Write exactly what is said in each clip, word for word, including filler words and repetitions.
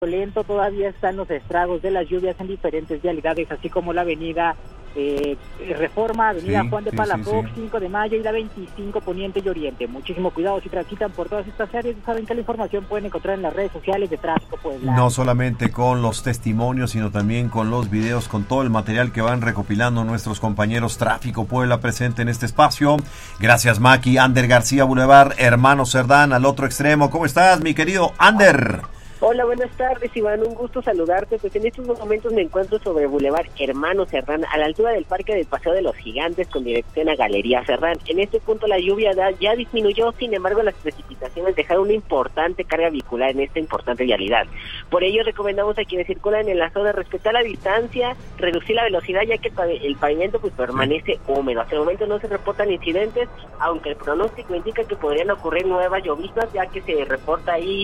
lento, todavía están los estragos de las lluvias en diferentes vialidades, así como la avenida eh, Reforma, avenida sí, Juan de sí, Palafox, sí, sí. cinco de mayo y la veinticinco Poniente y Oriente. Muchísimo cuidado si transitan por todas estas áreas. Saben que la información pueden encontrar en las redes sociales de Tráfico Puebla. No solamente con los testimonios, sino también con los videos, con todo el material que van recopilando nuestros compañeros Tráfico Puebla presente en este espacio. Gracias, Maki. Ander García Boulevard, Hermano Cerdán, al otro extremo. ¿Cómo estás, mi querido Ander? Hola, buenas tardes, Iván, un gusto saludarte. Pues en estos momentos me encuentro sobre Boulevard Hermano Cerdán, a la altura del Parque del Paseo de los Gigantes, con dirección a Galería Cerdán. En este punto la lluvia da, ya disminuyó, sin embargo las precipitaciones dejaron una importante carga vehicular en esta importante vialidad. Por ello recomendamos a quienes circulan en la zona respetar la distancia, reducir la velocidad, ya que el pavimento pues permanece húmedo. Hasta el momento no se reportan incidentes, aunque el pronóstico indica que podrían ocurrir nuevas lloviznas, ya que se reporta ahí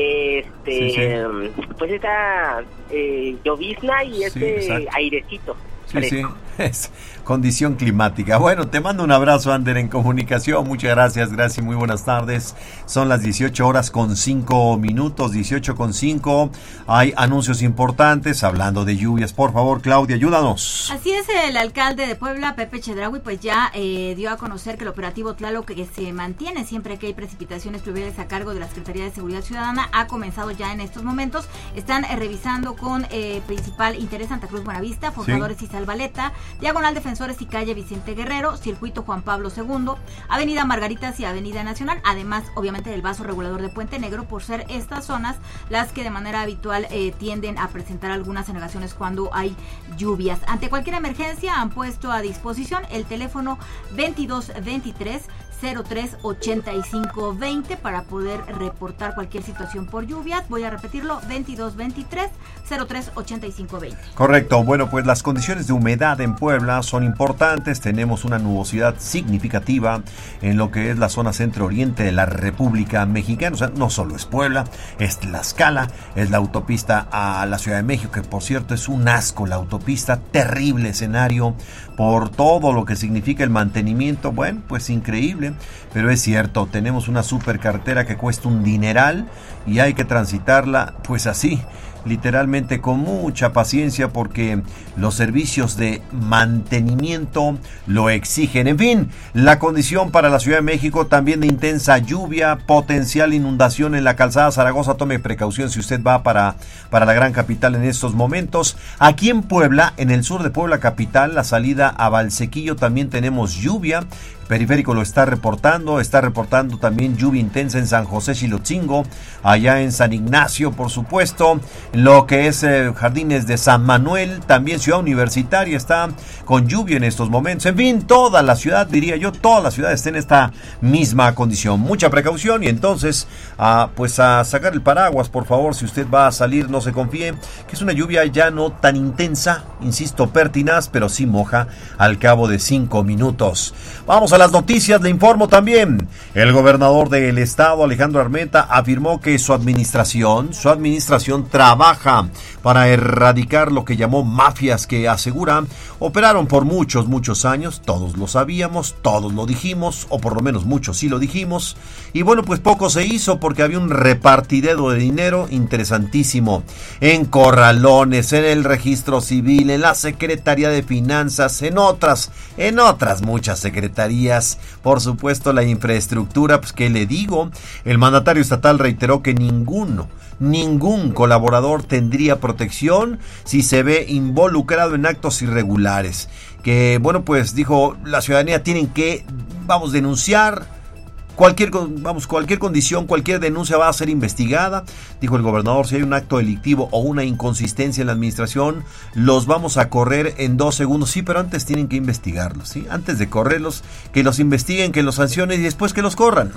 este Sí, sí. Eh, pues esta eh, llovizna y este sí, airecito. Sí, sí, es condición climática. Bueno, te mando un abrazo, Ander, en comunicación. Muchas gracias, gracias y muy buenas tardes. Son las dieciocho horas con cinco minutos, dieciocho con cinco. Hay anuncios importantes hablando de lluvias. Por favor, Claudia, ayúdanos. Así es, el alcalde de Puebla, Pepe Chedraui, pues ya eh, dio a conocer que el operativo Tlaloc, que se mantiene siempre que hay precipitaciones pluviales a cargo de la Secretaría de Seguridad Ciudadana, ha comenzado ya en estos momentos. Están eh, revisando con eh, principal interés Santa Cruz Buenavista, Forjadores sí. y Salvaleta, Diagonal Defensores y calle Vicente Guerrero, Circuito Juan Pablo segundo, Avenida Margaritas y Avenida Nacional, además obviamente del vaso regulador de Puente Negro, por ser estas zonas las que de manera habitual eh, tienden a presentar algunas anegaciones cuando hay lluvias. Ante cualquier emergencia han puesto a disposición el teléfono veintidós veintitrés cero tres ochenta y cinco veinte para poder reportar cualquier situación por lluvias. Voy a repetirlo, veintidós veintitrés cero tres ochenta y cinco veinte. Correcto. Bueno, pues las condiciones de humedad en Puebla son importantes. Tenemos una nubosidad significativa en lo que es la zona centro-oriente de la República Mexicana. O sea, no solo es Puebla, es Tlaxcala, es la autopista a la Ciudad de México, que por cierto es un asco la autopista, terrible escenario por todo lo que significa el mantenimiento. Bueno, pues increíble. Pero es cierto, tenemos una supercarretera que cuesta un dineral y hay que transitarla pues así, literalmente con mucha paciencia, porque los servicios de mantenimiento lo exigen. En fin, la condición para la Ciudad de México también de intensa lluvia, potencial inundación en la calzada Zaragoza. Tome precaución si usted va para, para la gran capital en estos momentos. Aquí en Puebla, en el sur de Puebla capital, la salida a Valsequillo, también tenemos lluvia. Periférico lo está reportando, está reportando también lluvia intensa en San José Xilotzingo, allá en San Ignacio, por supuesto, lo que es eh, Jardines de San Manuel, también Ciudad Universitaria está con lluvia en estos momentos. En fin, toda la ciudad, diría yo, toda la ciudad está en esta misma condición. Mucha precaución y entonces, ah, pues a sacar el paraguas, por favor, si usted va a salir, no se confíe, que es una lluvia ya no tan intensa, insisto, pertinaz, pero sí moja al cabo de cinco minutos. Vamos a las noticias, le informo también. El gobernador del estado, Alejandro Armenta, afirmó que su administración, su administración trabaja para erradicar lo que llamó mafias que asegura operaron por muchos, muchos años. Todos lo sabíamos, todos lo dijimos, o por lo menos muchos sí lo dijimos. Y bueno, pues poco se hizo porque había un repartidero de dinero interesantísimo en corralones, en el registro civil, en la Secretaría de Finanzas, en otras, en otras muchas secretarías. Por supuesto, la infraestructura, pues qué le digo, el mandatario estatal reiteró que ninguno, ningún colaborador tendría protección si se ve involucrado en actos irregulares. Que bueno, pues dijo, la ciudadanía tienen que, vamos, denunciar. Cualquier, vamos, cualquier condición, cualquier denuncia va a ser investigada, dijo el gobernador. Si hay un acto delictivo o una inconsistencia en la administración, los vamos a correr en dos segundos. Sí, pero antes tienen que investigarlos, ¿sí? Antes de correrlos, que los investiguen, que los sancionen y después que los corran.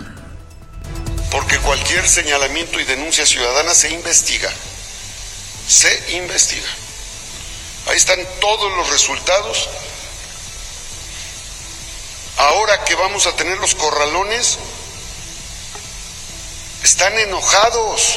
Porque cualquier señalamiento y denuncia ciudadana se investiga. Se investiga. Ahí están todos los resultados. Ahora que vamos a tener los corralones, están enojados.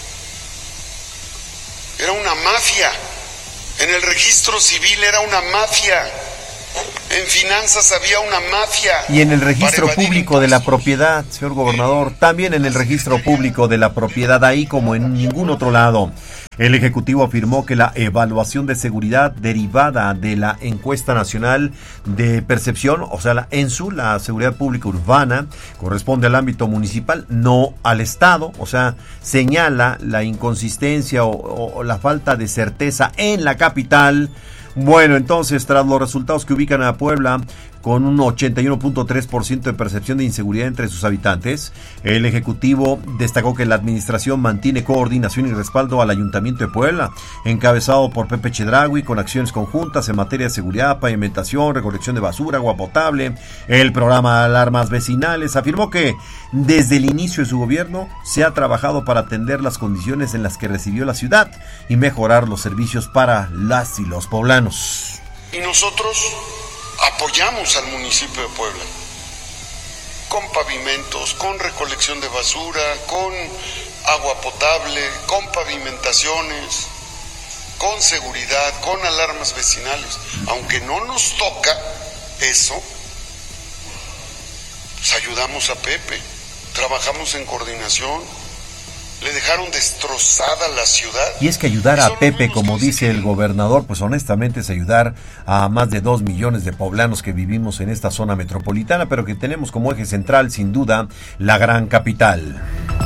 Era una mafia. En el registro civil era una mafia. En finanzas había una mafia. Y en el registro público de la propiedad, señor gobernador, también en el registro público de la propiedad, ahí como en ningún otro lado. El Ejecutivo afirmó que la evaluación de seguridad derivada de la encuesta nacional de percepción, o sea, la ENSU, la seguridad pública urbana, corresponde al ámbito municipal, no al Estado. O sea, señala la inconsistencia o, o, o la falta de certeza en la capital. Bueno, entonces, tras los resultados que ubican a Puebla con un ochenta y uno punto tres por ciento de percepción de inseguridad entre sus habitantes, el Ejecutivo destacó que la administración mantiene coordinación y respaldo al Ayuntamiento de Puebla, encabezado por Pepe Chedraui, con acciones conjuntas en materia de seguridad, pavimentación, recolección de basura, agua potable, el programa de alarmas vecinales. Afirmó que desde el inicio de su gobierno se ha trabajado para atender las condiciones en las que recibió la ciudad y mejorar los servicios para las y los poblanos. Y nosotros apoyamos al municipio de Puebla con pavimentos, con recolección de basura, con agua potable, con pavimentaciones, con seguridad, con alarmas vecinales. Aunque no nos toca eso, pues ayudamos a Pepe, trabajamos en coordinación. Le dejaron destrozada la ciudad. Y es que ayudar a Pepe, como dice el gobernador, pues honestamente es ayudar a más de dos millones de poblanos que vivimos en esta zona metropolitana, pero que tenemos como eje central, sin duda, la gran capital.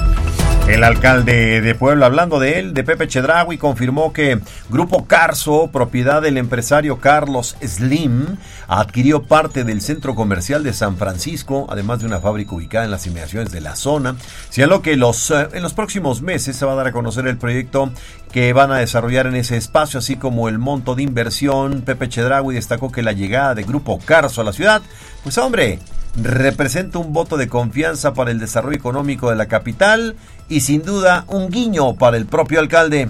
El alcalde de Puebla, hablando de él, de Pepe Chedraui, confirmó que Grupo Carso, propiedad del empresario Carlos Slim, adquirió parte del centro comercial de San Francisco, además de una fábrica ubicada en las inmediaciones de la zona. Señaló que los, en los próximos meses se va a dar a conocer el proyecto que van a desarrollar en ese espacio, así como el monto de inversión. Pepe Chedraui destacó que la llegada de Grupo Carso a la ciudad, pues hombre, representa un voto de confianza para el desarrollo económico de la capital y sin duda un guiño para el propio alcalde.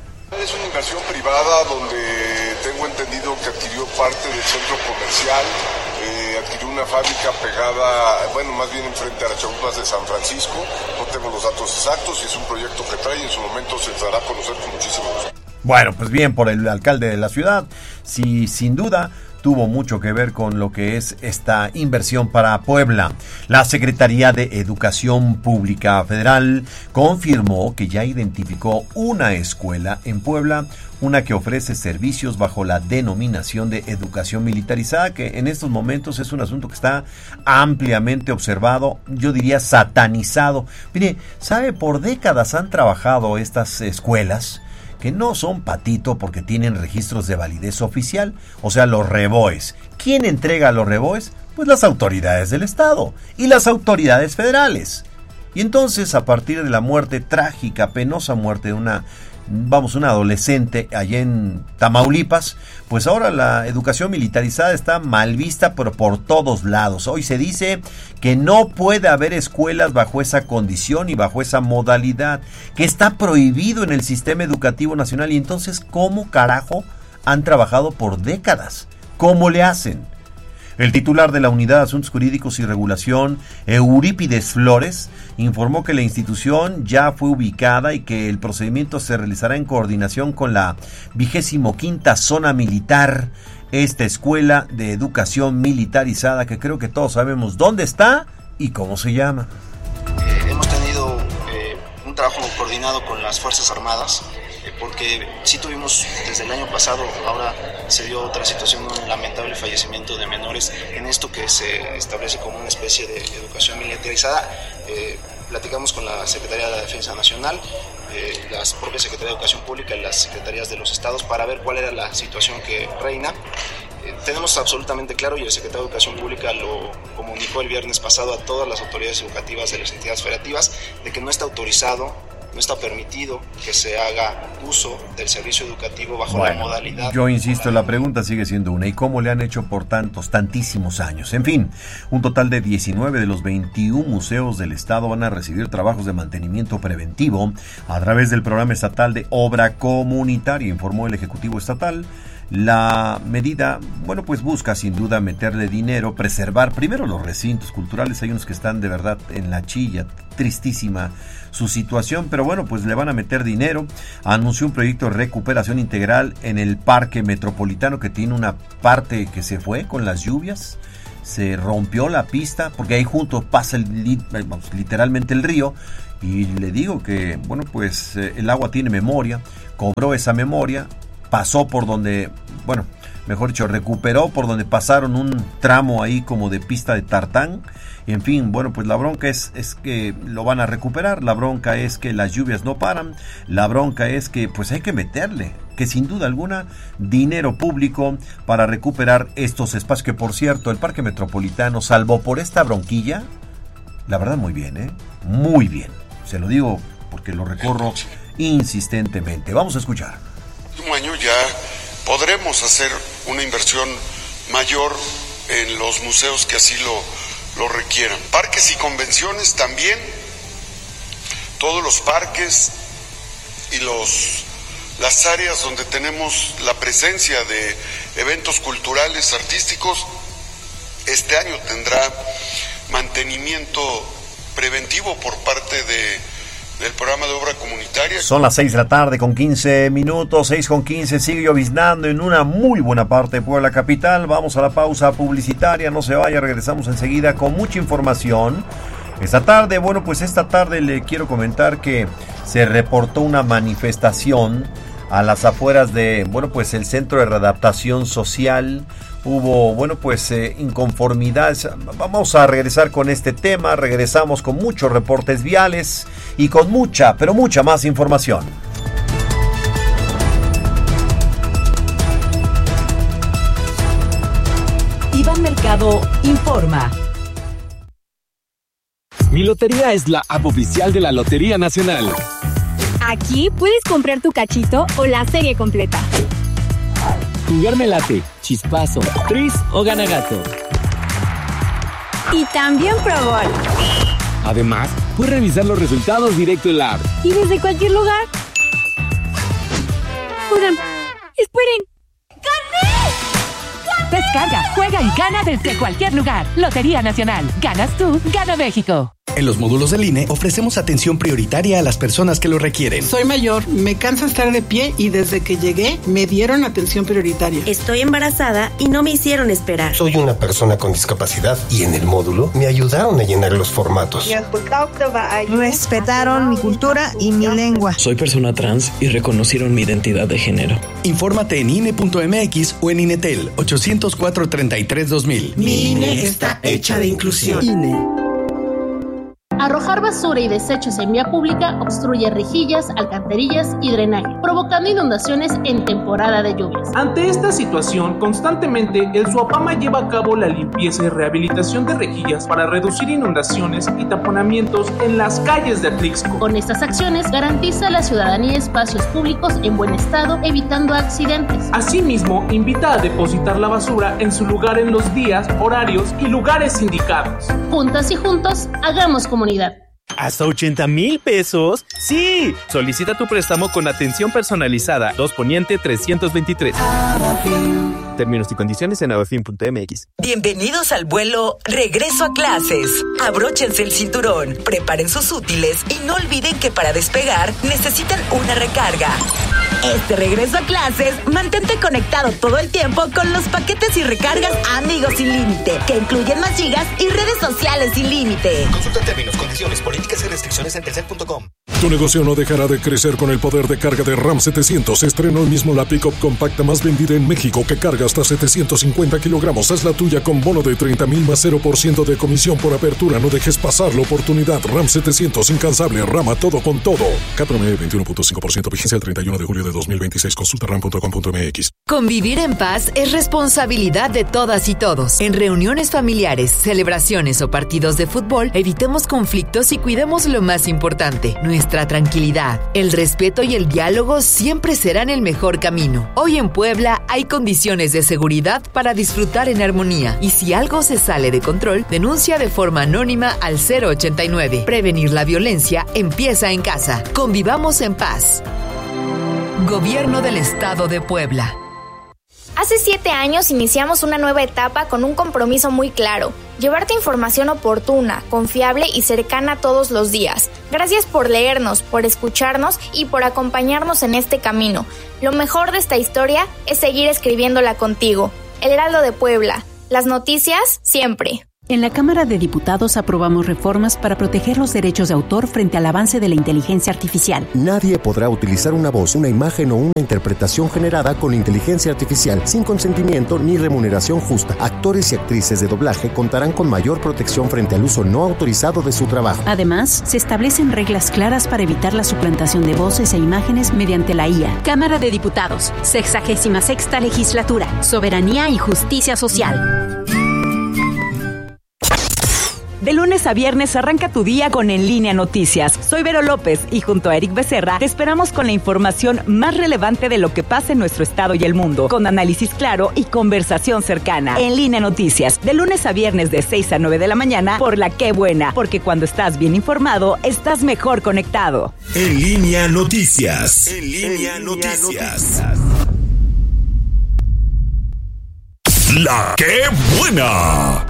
Es una inversión privada donde tengo entendido que adquirió parte del centro comercial, eh, adquirió una fábrica pegada, bueno, más bien enfrente a las chalupas de San Francisco. No tengo los datos exactos y es un proyecto que trae y en su momento se dará a conocer con muchísimo gusto. Bueno, pues bien por el alcalde de la ciudad, sí, sin duda tuvo mucho que ver con lo que es esta inversión para Puebla. La Secretaría de Educación Pública Federal confirmó que ya identificó una escuela en Puebla, una que ofrece servicios bajo la denominación de educación militarizada, que en estos momentos es un asunto que está ampliamente observado, yo diría satanizado. Mire, ¿sabe? Por décadas han trabajado estas escuelas que no son patito porque tienen registros de validez oficial, o sea, los reboes. ¿Quién entrega los reboes? Pues las autoridades del Estado y las autoridades federales. Y entonces, a partir de la muerte trágica, penosa muerte de una, vamos, una adolescente allá en Tamaulipas, pues ahora la educación militarizada está mal vista por, por todos lados. Hoy se dice que no puede haber escuelas bajo esa condición y bajo esa modalidad, que está prohibido en el sistema educativo nacional. Y entonces, ¿cómo carajo han trabajado por décadas? ¿Cómo le hacen? El titular de la Unidad de Asuntos Jurídicos y Regulación, Eurípides Flores, informó que la institución ya fue ubicada y que el procedimiento se realizará en coordinación con la vigésimo quinta Zona Militar, esta escuela de educación militarizada que creo que todos sabemos dónde está y cómo se llama. Eh, hemos tenido eh, un trabajo coordinado con las Fuerzas Armadas, porque sí tuvimos desde el año pasado, ahora se dio otra situación, un lamentable fallecimiento de menores en esto que se establece como una especie de educación militarizada. Eh, platicamos con la Secretaría de la Defensa Nacional, eh, las propias Secretarías de Educación Pública y las Secretarías de los Estados para ver cuál era la situación que reina. Eh, tenemos absolutamente claro, y el Secretario de Educación Pública lo comunicó el viernes pasado a todas las autoridades educativas de las entidades federativas, de que no está autorizado, no está permitido que se haga uso del servicio educativo bajo bueno, la modalidad. Yo insisto, la pregunta sigue siendo una: ¿y cómo le han hecho por tantos, tantísimos años? En fin, un total de diecinueve de los veintiún museos del estado van a recibir trabajos de mantenimiento preventivo a través del programa estatal de obra comunitaria, informó el Ejecutivo Estatal. La medida, bueno, pues busca sin duda meterle dinero, preservar primero los recintos culturales. Hay unos que están de verdad en la chilla, tristísima su situación, pero bueno, pues le van a meter dinero. Anunció un proyecto de recuperación integral en el Parque Metropolitano, que tiene una parte que se fue con las lluvias, se rompió la pista, porque ahí junto pasa el, vamos, literalmente el río. Y le digo que, bueno, pues eh, el agua tiene memoria. cobró esa memoria, pasó por donde, bueno, mejor dicho, recuperó por donde pasaron un tramo ahí como de pista de tartán. Y en fin, bueno, pues la bronca es, es que lo van a recuperar, la bronca es que las lluvias no paran, la bronca es que pues hay que meterle, que sin duda alguna, dinero público para recuperar estos espacios, que por cierto, el Parque Metropolitano, salvo por esta bronquilla, la verdad muy bien, ¿eh? Muy bien, se lo digo porque lo recorro insistentemente. Vamos a escuchar. Un año ya podremos hacer una inversión mayor en los museos que así lo lo requieran. Parques y convenciones también, todos los parques y los las áreas donde tenemos la presencia de eventos culturales, artísticos, este año tendrá mantenimiento preventivo por parte de del programa de obra comunitaria. Son las seis de la tarde con quince minutos, seis con quince, sigue lloviznando en una muy buena parte de Puebla capital. Vamos a la pausa publicitaria, no se vaya, regresamos enseguida con mucha información. Esta tarde, bueno, pues esta tarde le quiero comentar que se reportó una manifestación a las afueras de, bueno, pues el Centro de Readaptación Social. Hubo, bueno, pues eh, inconformidad. Vamos a regresar con este tema. Regresamos con muchos reportes viales y con mucha, pero mucha más información. Iván Mercado informa. Mi Lotería es la app oficial de la Lotería Nacional. Aquí puedes comprar tu cachito o la serie completa. Jugarme late, chispazo, tris o ganagato. Y también Pro Gol. Además, puedes revisar los resultados directo en la app. Y desde cualquier lugar. Oigan, esperen. ¡Gané! Descarga, juega y gana desde cualquier lugar. Lotería Nacional. Ganas tú, gana México. En los módulos del I N E ofrecemos atención prioritaria a las personas que lo requieren. Soy mayor, me cansa estar de pie y desde que llegué me dieron atención prioritaria. Estoy embarazada y no me hicieron esperar. Soy una persona con discapacidad y en el módulo me ayudaron a llenar los formatos. Respetaron mi cultura y mi lengua. Soy persona trans y reconocieron mi identidad de género. Infórmate en I N E punto M X o en INETEL ochocientos cuatro treinta y tres dos mil. Mi I N E está hecha de inclusión. I N E. Arrojar basura y desechos en vía pública obstruye rejillas, alcantarillas y drenaje, provocando inundaciones en temporada de lluvias. Ante esta situación, constantemente el Suapama lleva a cabo la limpieza y rehabilitación de rejillas para reducir inundaciones y taponamientos en las calles de Atlixco. Con estas acciones garantiza a la ciudadanía espacios públicos en buen estado, evitando accidentes. Asimismo, invita a depositar la basura en su lugar en los días, horarios y lugares indicados. Juntas y juntos, hagamos comunidad. ¿Hasta ochenta mil pesos? ¡Sí! Solicita tu préstamo con atención personalizada. dos Poniente trescientos veintitrés. Términos y condiciones en abafin punto m x. Bienvenidos al vuelo Regreso a Clases. Abróchense el cinturón, preparen sus útiles y no olviden que para despegar necesitan una recarga. Este regreso a clases, mantente conectado todo el tiempo con los paquetes y recargas Amigos Sin Límite, que incluyen más gigas y redes sociales sin límite. Consulta términos, condiciones, políticas y restricciones en telcel punto com. Tu negocio no dejará de crecer con el poder de carga de RAM setecientos. Estrenó hoy mismo la pick-up compacta más vendida en México, que carga hasta setecientos cincuenta kilogramos. Haz la tuya con bono de treinta mil más cero por ciento de comisión por apertura. No dejes pasar la oportunidad. RAM setecientos, incansable, rama todo con todo. K P M E veintiuno punto cinco por ciento, vigencia el treinta y uno de julio de dos mil veintiséis. Consulta ram punto com punto m x. Convivir en paz es responsabilidad de todas y todos. En reuniones familiares, celebraciones o partidos de fútbol, evitemos conflictos y cuidemos lo más importante, nuestra tranquilidad. El respeto y el diálogo siempre serán el mejor camino. Hoy en Puebla hay condiciones de seguridad para disfrutar en armonía. Y si algo se sale de control, denuncia de forma anónima al cero ochenta y nueve. Prevenir la violencia empieza en casa. Convivamos en paz. Gobierno del Estado de Puebla. Hace siete años iniciamos una nueva etapa con un compromiso muy claro: llevarte información oportuna, confiable y cercana todos los días. Gracias por leernos, por escucharnos y por acompañarnos en este camino. Lo mejor de esta historia es seguir escribiéndola contigo. El Heraldo de Puebla. Las noticias siempre. En la Cámara de Diputados aprobamos reformas para proteger los derechos de autor frente al avance de la inteligencia artificial. Nadie podrá utilizar una voz, una imagen o una interpretación generada con inteligencia artificial sin consentimiento ni remuneración justa. Actores y actrices de doblaje contarán con mayor protección frente al uso no autorizado de su trabajo. Además, se establecen reglas claras para evitar la suplantación de voces e imágenes mediante la I A. Cámara de Diputados, sexagésima sexta legislatura, soberanía y justicia social. De lunes a viernes arranca tu día con En Línea Noticias. Soy Vero López y junto a Eric Becerra te esperamos con la información más relevante de lo que pasa en nuestro estado y el mundo, con análisis claro y conversación cercana. En Línea Noticias, de lunes a viernes de seis a nueve de la mañana por La Qué Buena, porque cuando estás bien informado, estás mejor conectado. En Línea Noticias. En Línea Noticias. La Qué Buena.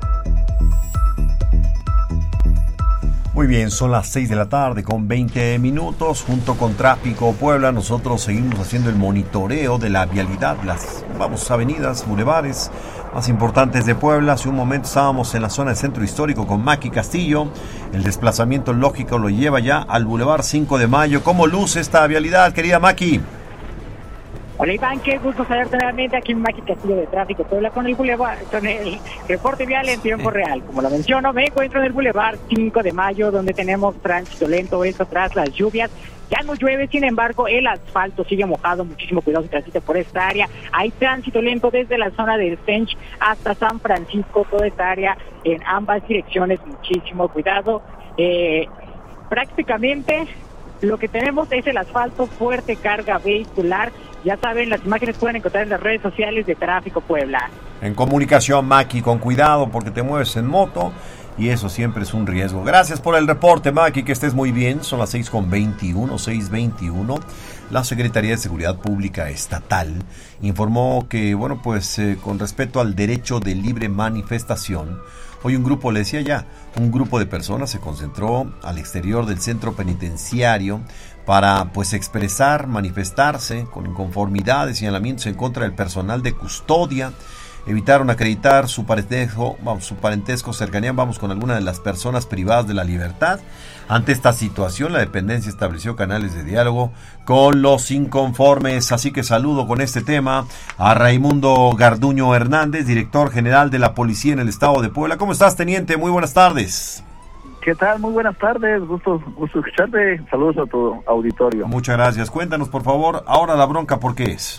Muy bien, son las seis de la tarde con veinte minutos. Junto con Tráfico Puebla, nosotros seguimos haciendo el monitoreo de la vialidad, las vamos avenidas, bulevares más importantes de Puebla. Hace un momento estábamos en la zona del centro histórico con Maki Castillo. El desplazamiento lógico lo lleva ya al Boulevard cinco de Mayo. ¿Cómo luce esta vialidad, querida Maki? Hola Iván, qué gusto saludarte nuevamente aquí en Maki Castillo de Tráfico Puebla con el Boulevard, con el reporte vial en tiempo real. Como lo menciono, me encuentro en el Boulevard cinco de Mayo, donde tenemos tránsito lento, esto tras las lluvias. Ya no llueve, sin embargo, el asfalto sigue mojado, muchísimo cuidado si transita por esta área. Hay tránsito lento desde la zona del Stench hasta San Francisco, toda esta área en ambas direcciones, muchísimo cuidado. Eh, prácticamente lo que tenemos es el asfalto, fuerte carga vehicular. Ya saben, las imágenes pueden encontrar en las redes sociales de Tráfico Puebla. En comunicación, Maki, con cuidado porque te mueves en moto y eso siempre es un riesgo. Gracias por el reporte, Maki, que estés muy bien. Son las seis con veintiuno, seis veintiuno. La Secretaría de Seguridad Pública Estatal informó que, bueno, pues eh, con respecto al derecho de libre manifestación, hoy un grupo, le decía ya, un grupo de personas se concentró al exterior del centro penitenciario para pues expresar, manifestarse con inconformidades y señalamientos en contra del personal de custodia. Evitaron acreditar su parentesco, vamos, su parentesco, cercanía, vamos, con alguna de las personas privadas de la libertad. Ante esta situación, la dependencia estableció canales de diálogo con los inconformes. Así que saludo con este tema a Raimundo Garduño Hernández, director general de la Policía en el Estado de Puebla. ¿Cómo estás, teniente? Muy buenas tardes. ¿Qué tal? Muy buenas tardes, gusto, gusto escucharte. Saludos a tu auditorio. Muchas gracias. Cuéntanos, por favor, ahora la bronca, ¿por qué es?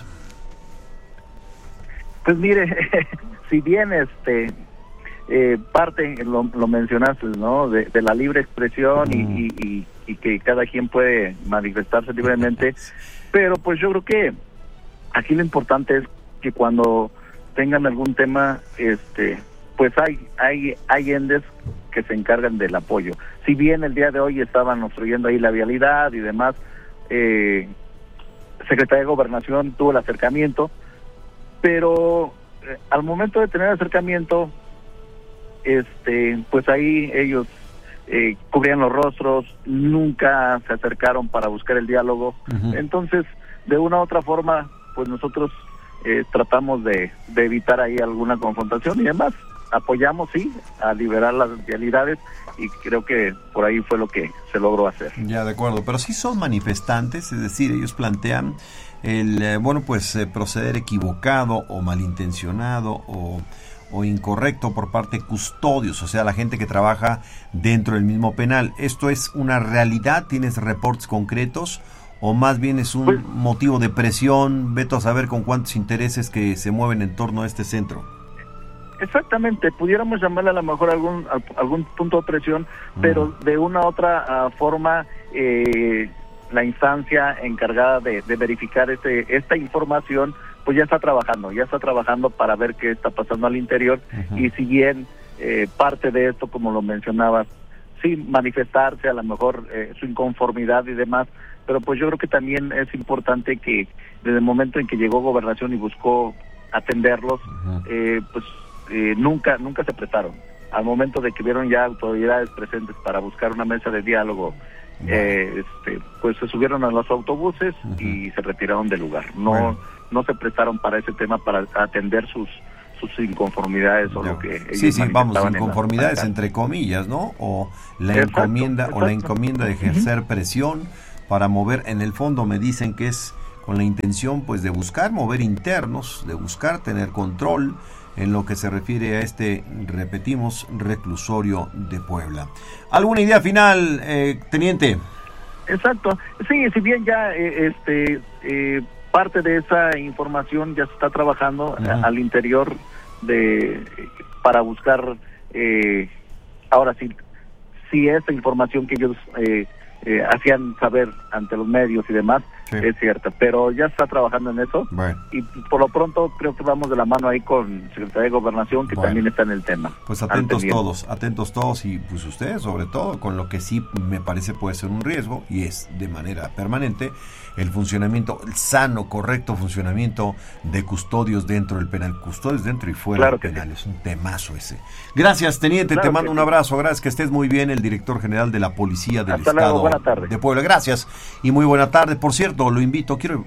Pues mire, si bien este eh, parte, lo, lo mencionaste, ¿no? De, de la libre expresión mm. y, y, y, y que cada quien puede manifestarse libremente, pero pues yo creo que aquí lo importante es que cuando tengan algún tema, este, pues hay, hay, hay endes que se encargan del apoyo. Si bien el día de hoy estaban obstruyendo ahí la vialidad y demás, eh, Secretaría de Gobernación tuvo el acercamiento, pero eh, al momento de tener acercamiento, este, pues ahí ellos eh, cubrían los rostros, nunca se acercaron para buscar el diálogo. Uh-huh. Entonces, de una u otra forma, pues nosotros eh, tratamos de, de evitar ahí alguna confrontación y demás. Apoyamos, sí, a liberar las vialidades y creo que por ahí fue lo que se logró hacer. Ya, de acuerdo, pero sí son manifestantes, es decir, ellos plantean el, eh, bueno, pues eh, proceder equivocado o malintencionado o, o incorrecto por parte de custodios, o sea, la gente que trabaja dentro del mismo penal. ¿Esto es una realidad? ¿Tienes reportes concretos? ¿O más bien es un pues, motivo de presión? Veto a saber con cuántos intereses que se mueven en torno a este centro. Exactamente, pudiéramos llamarle a lo mejor algún algún punto de presión, pero de una u otra uh, forma eh, la instancia encargada de, de verificar este esta información, pues ya está trabajando, ya está trabajando para ver qué está pasando al interior. Uh-huh. Y si bien eh, parte de esto, como lo mencionabas, sí, manifestarse a lo mejor eh, su inconformidad y demás, pero pues yo creo que también es importante que desde el momento en que llegó Gobernación y buscó atenderlos, uh-huh. eh, pues Eh, nunca nunca se prestaron. Al momento de que vieron ya autoridades presentes para buscar una mesa de diálogo, wow. eh, este, pues se subieron a los autobuses uh-huh. y se retiraron del lugar. No bueno. no se prestaron para ese tema, para atender sus sus inconformidades o no. lo que ellos sí, sí, vamos, inconformidades en entre comillas, ¿no? O la exacto, encomienda exacto. o la encomienda de ejercer uh-huh. presión para mover, en el fondo me dicen que es con la intención pues de buscar mover internos, de buscar tener control en lo que se refiere a este, repetimos, reclusorio de Puebla. ¿Alguna idea final, eh, teniente? Exacto, sí, si bien ya eh, este eh, parte de esa información ya se está trabajando uh-huh. a, al interior de para buscar eh, ahora sí si esa información que ellos eh, eh, hacían saber ante los medios y demás sí. es cierta, pero ya está trabajando en eso bueno. y por lo pronto creo que vamos de la mano ahí con Secretaría de Gobernación que bueno. también está en el tema. Pues atentos todos, atentos todos y pues ustedes sobre todo con lo que sí me parece puede ser un riesgo y es de manera permanente el funcionamiento, el sano, correcto funcionamiento de custodios dentro del penal, custodios dentro y fuera claro del penal, sí. es un temazo ese. Gracias, teniente, claro te mando un abrazo, gracias, que estés muy bien, el director general de la Policía del Hasta Estado luego, buena tarde. de Puebla, gracias y muy buena tarde. Por cierto, lo invito, quiero,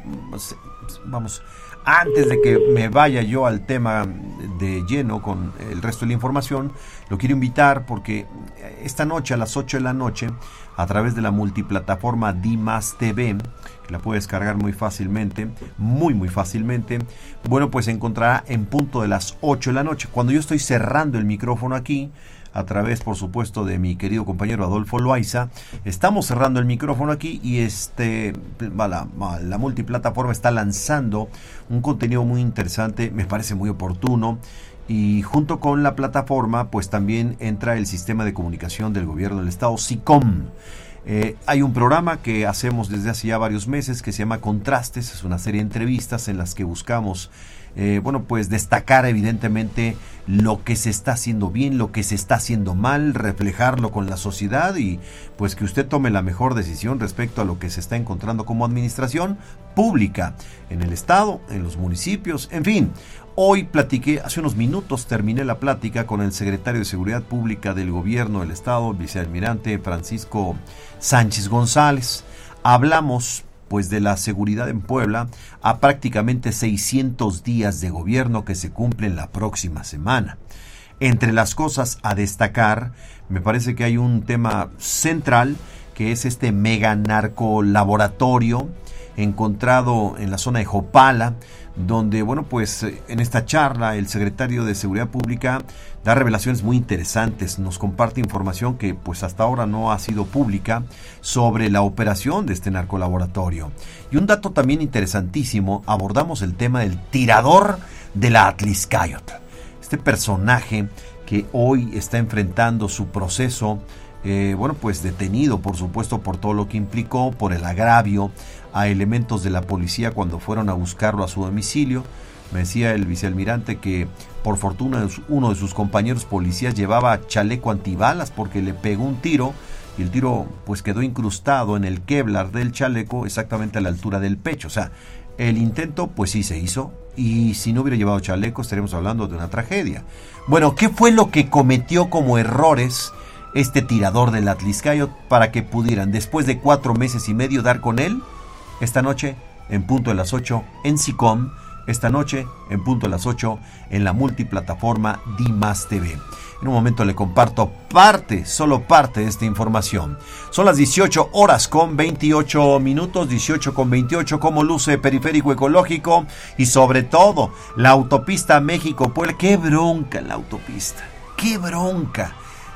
vamos, antes de que me vaya yo al tema de lleno con el resto de la información, lo quiero invitar porque esta noche a las ocho de la noche, a través de la multiplataforma Dimas T V, que la puedes cargar muy fácilmente, muy muy fácilmente, bueno, pues encontrará en punto de las ocho de la noche, cuando yo estoy cerrando el micrófono aquí, a través, por supuesto, de mi querido compañero Adolfo Loaiza. Estamos cerrando el micrófono aquí y este la, la multiplataforma está lanzando un contenido muy interesante, me parece muy oportuno, y junto con la plataforma, pues también entra el sistema de comunicación del gobierno del estado, SICOM. Eh, hay un programa que hacemos desde hace ya varios meses que se llama Contrastes, es una serie de entrevistas en las que buscamos Eh, bueno, pues destacar evidentemente lo que se está haciendo bien, lo que se está haciendo mal, reflejarlo con la sociedad y pues que usted tome la mejor decisión respecto a lo que se está encontrando como administración pública en el estado, en los municipios, en fin. Hoy platiqué, hace unos minutos terminé la plática con el secretario de Seguridad Pública del Gobierno del Estado, el vicealmirante Francisco Sánchez González. Hablamos pues de la seguridad en Puebla a prácticamente seiscientos días de gobierno que se cumplen la próxima semana. Entre las cosas a destacar, me parece que hay un tema central que es este mega narcolaboratorio encontrado en la zona de Jopala, donde, bueno, pues en esta charla el secretario de Seguridad Pública da revelaciones muy interesantes, nos comparte información que pues hasta ahora no ha sido pública sobre la operación de este narcolaboratorio. Y un dato también interesantísimo, abordamos el tema del tirador de la Atliscayot, este personaje que hoy está enfrentando su proceso, eh, bueno, pues detenido por supuesto por todo lo que implicó, por el agravio a elementos de la policía cuando fueron a buscarlo a su domicilio. Me decía el vicealmirante que por fortuna uno de sus compañeros policías llevaba chaleco antibalas porque le pegó un tiro y el tiro pues quedó incrustado en el Kevlar del chaleco exactamente a la altura del pecho. O sea, el intento pues sí se hizo y si no hubiera llevado chaleco estaríamos hablando de una tragedia. Bueno, ¿qué fue lo que cometió como errores este tirador del Atliscayot para que pudieran después de cuatro meses y medio dar con él? Esta noche, en punto de las ocho, en SICOM. Esta noche, en punto de las ocho, en la multiplataforma Dimas T V. En un momento le comparto parte, solo parte de esta información. Son las dieciocho horas con veintiocho minutos, dieciocho con veintiocho, como luce Periférico Ecológico y sobre todo la autopista México-Puebla. ¡Qué bronca la autopista! ¡Qué bronca!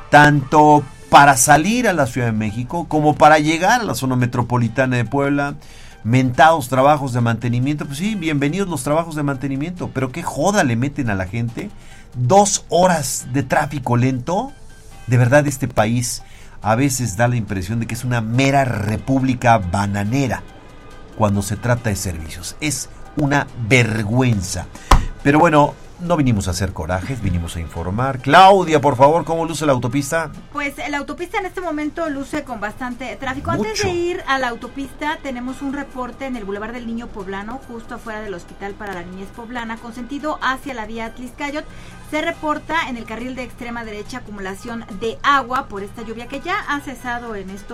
Tanto para salir a la Ciudad de México como para llegar a la zona metropolitana de Puebla. Mentados trabajos de mantenimiento, pues sí, bienvenidos los trabajos de mantenimiento, pero qué joda le meten a la gente, dos horas de tráfico lento. De verdad este país a veces da la impresión de que es una mera república bananera cuando se trata de servicios, es una vergüenza. Pero bueno, no vinimos a hacer corajes, vinimos a informar. Claudia, por favor, ¿cómo luce la autopista? Pues la autopista en este momento luce con bastante tráfico. Mucho. Antes de ir a la autopista, tenemos un reporte en el Boulevard del Niño Poblano, justo afuera del Hospital para la Niñez Poblana, con sentido hacia la vía Atliscayot. Se reporta en el carril de extrema derecha acumulación de agua por esta lluvia que ya ha cesado en estos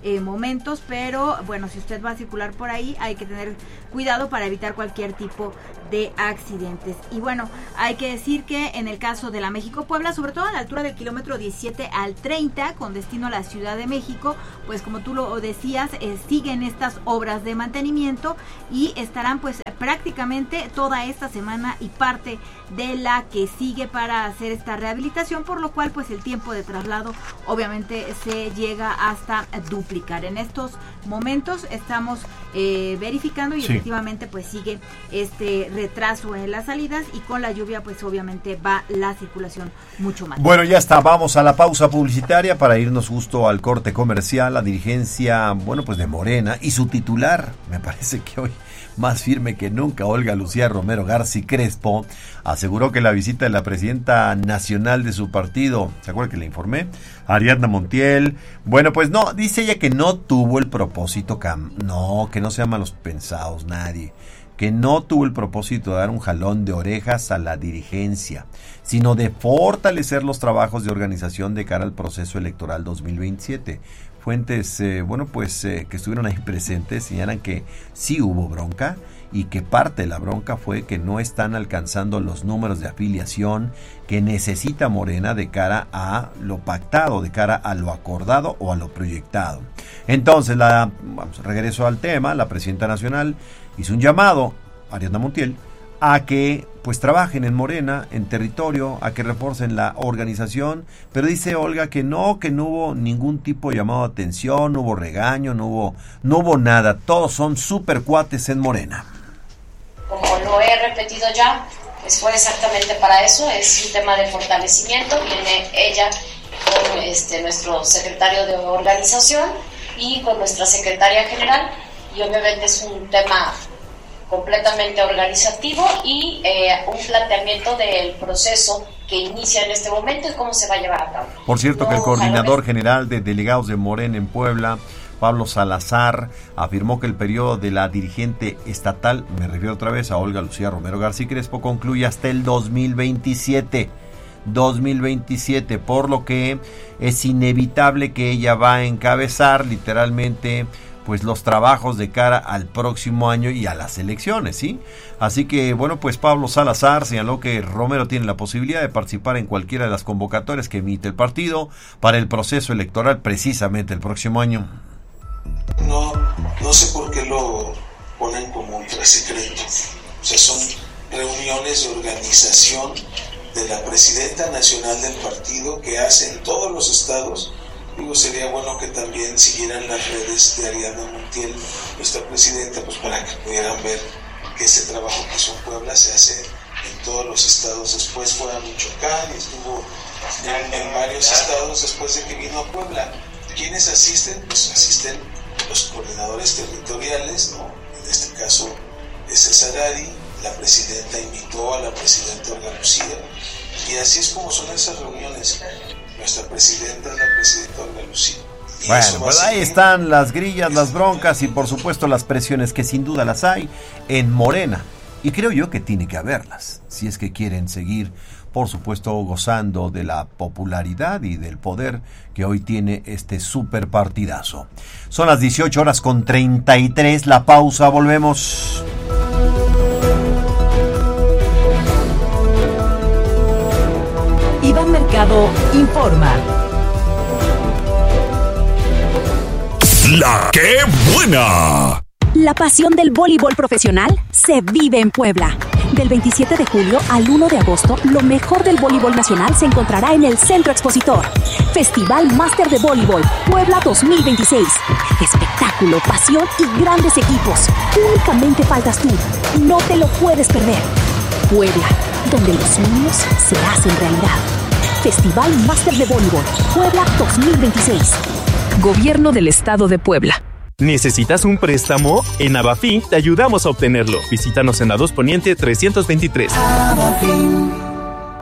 eh, momentos, pero bueno, si usted va a circular por ahí hay que tener cuidado para evitar cualquier tipo de accidentes. Y bueno, hay que decir que en el caso de la México-Puebla, sobre todo a la altura del kilómetro diecisiete al treinta, con destino a la Ciudad de México, pues como tú lo decías, eh, siguen estas obras de mantenimiento y estarán pues prácticamente toda esta semana y parte de la que sigue para hacer esta rehabilitación, por lo cual pues el tiempo de traslado obviamente se llega hasta duplicar. En estos momentos estamos eh, verificando y sí, efectivamente pues sigue este retraso en las salidas, y con la lluvia pues obviamente va la circulación mucho más. Bueno, ya está, vamos a la pausa publicitaria para irnos justo al corte comercial. La dirigencia, bueno, pues de Morena y su titular, me parece que hoy más firme que nunca, Olga Lucía Romero García Crespo, aseguró que la visita de la presidenta nacional de su partido, ¿se acuerdan que le informé? Ariadna Montiel, bueno, pues no, dice ella que no tuvo el propósito, cam- no, que no sean malos pensados nadie, que no tuvo el propósito de dar un jalón de orejas a la dirigencia, sino de fortalecer los trabajos de organización de cara al proceso electoral dos mil veintisiete. Fuentes, eh, bueno, pues eh, que estuvieron ahí presentes señalan que sí hubo bronca y que parte de la bronca fue que no están alcanzando los números de afiliación que necesita Morena de cara a lo pactado, de cara a lo acordado o a lo proyectado. Entonces, la, vamos, regreso al tema, la presidenta nacional hizo un llamado, Ariadna Montiel, a que pues trabajen en Morena, en territorio, a que refuercen la organización, pero dice Olga que no, que no hubo ningún tipo de llamado de atención, no hubo regaño, no hubo, no hubo nada, todos son super cuates en Morena. Como lo he repetido ya, pues fue exactamente para eso, es un tema de fortalecimiento, viene ella con este, nuestro secretario de organización y con nuestra secretaria general, y obviamente es un tema completamente organizativo y eh, un planteamiento del proceso que inicia en este momento y cómo se va a llevar a cabo. Por cierto, no, que el coordinador general de delegados de Morena en Puebla, Pablo Salazar, afirmó que el periodo de la dirigente estatal, me refiero otra vez a Olga Lucía Romero García Crespo, concluye hasta el dos mil veintisiete, por lo que es inevitable que ella va a encabezar literalmente pues los trabajos de cara al próximo año y a las elecciones, ¿sí? Así que, bueno, pues Pablo Salazar señaló que Romero tiene la posibilidad de participar en cualquiera de las convocatorias que emite el partido para el proceso electoral precisamente el próximo año. No, no sé por qué lo ponen como ultra secreto. O sea, son reuniones de organización de la presidenta nacional del partido que hace en todos los estados. Digo, sería bueno que también siguieran las redes de Ariadna Montiel, nuestra presidenta, pues para que pudieran ver que ese trabajo que hizo en Puebla se hace en todos los estados. Después fue a Michoacán y estuvo en, en varios estados después de que vino a Puebla. ¿Quiénes asisten? Pues asisten los coordinadores territoriales, ¿no? En este caso es César Ari, la presidenta invitó a la presidenta Olga Lucía, y así es como son esas reuniones. Nuestra presidenta es la presidenta Olga Lucía. Y bueno, pues ahí están las grillas, las broncas y por supuesto las presiones que sin duda las hay en Morena. Y creo yo que tiene que haberlas, si es que quieren seguir, por supuesto, gozando de la popularidad y del poder que hoy tiene este super partidazo. Son las dieciocho horas con treinta y tres, la pausa, volvemos. Iván Mercado informa. La que buena. La pasión del voleibol profesional se vive en Puebla. Del veintisiete de julio al uno de agosto, lo mejor del voleibol nacional se encontrará en el Centro Expositor. Festival Máster de Voleibol Puebla dos mil veintiséis. Espectáculo, pasión y grandes equipos. Únicamente faltas tú. No te lo puedes perder. Puebla, donde los sueños se hacen realidad. Festival Máster de Voleibol Puebla dos mil veintiséis. Gobierno del Estado de Puebla. ¿Necesitas un préstamo? En Abafi te ayudamos a obtenerlo. Visítanos en la dos Poniente trescientos veintitrés.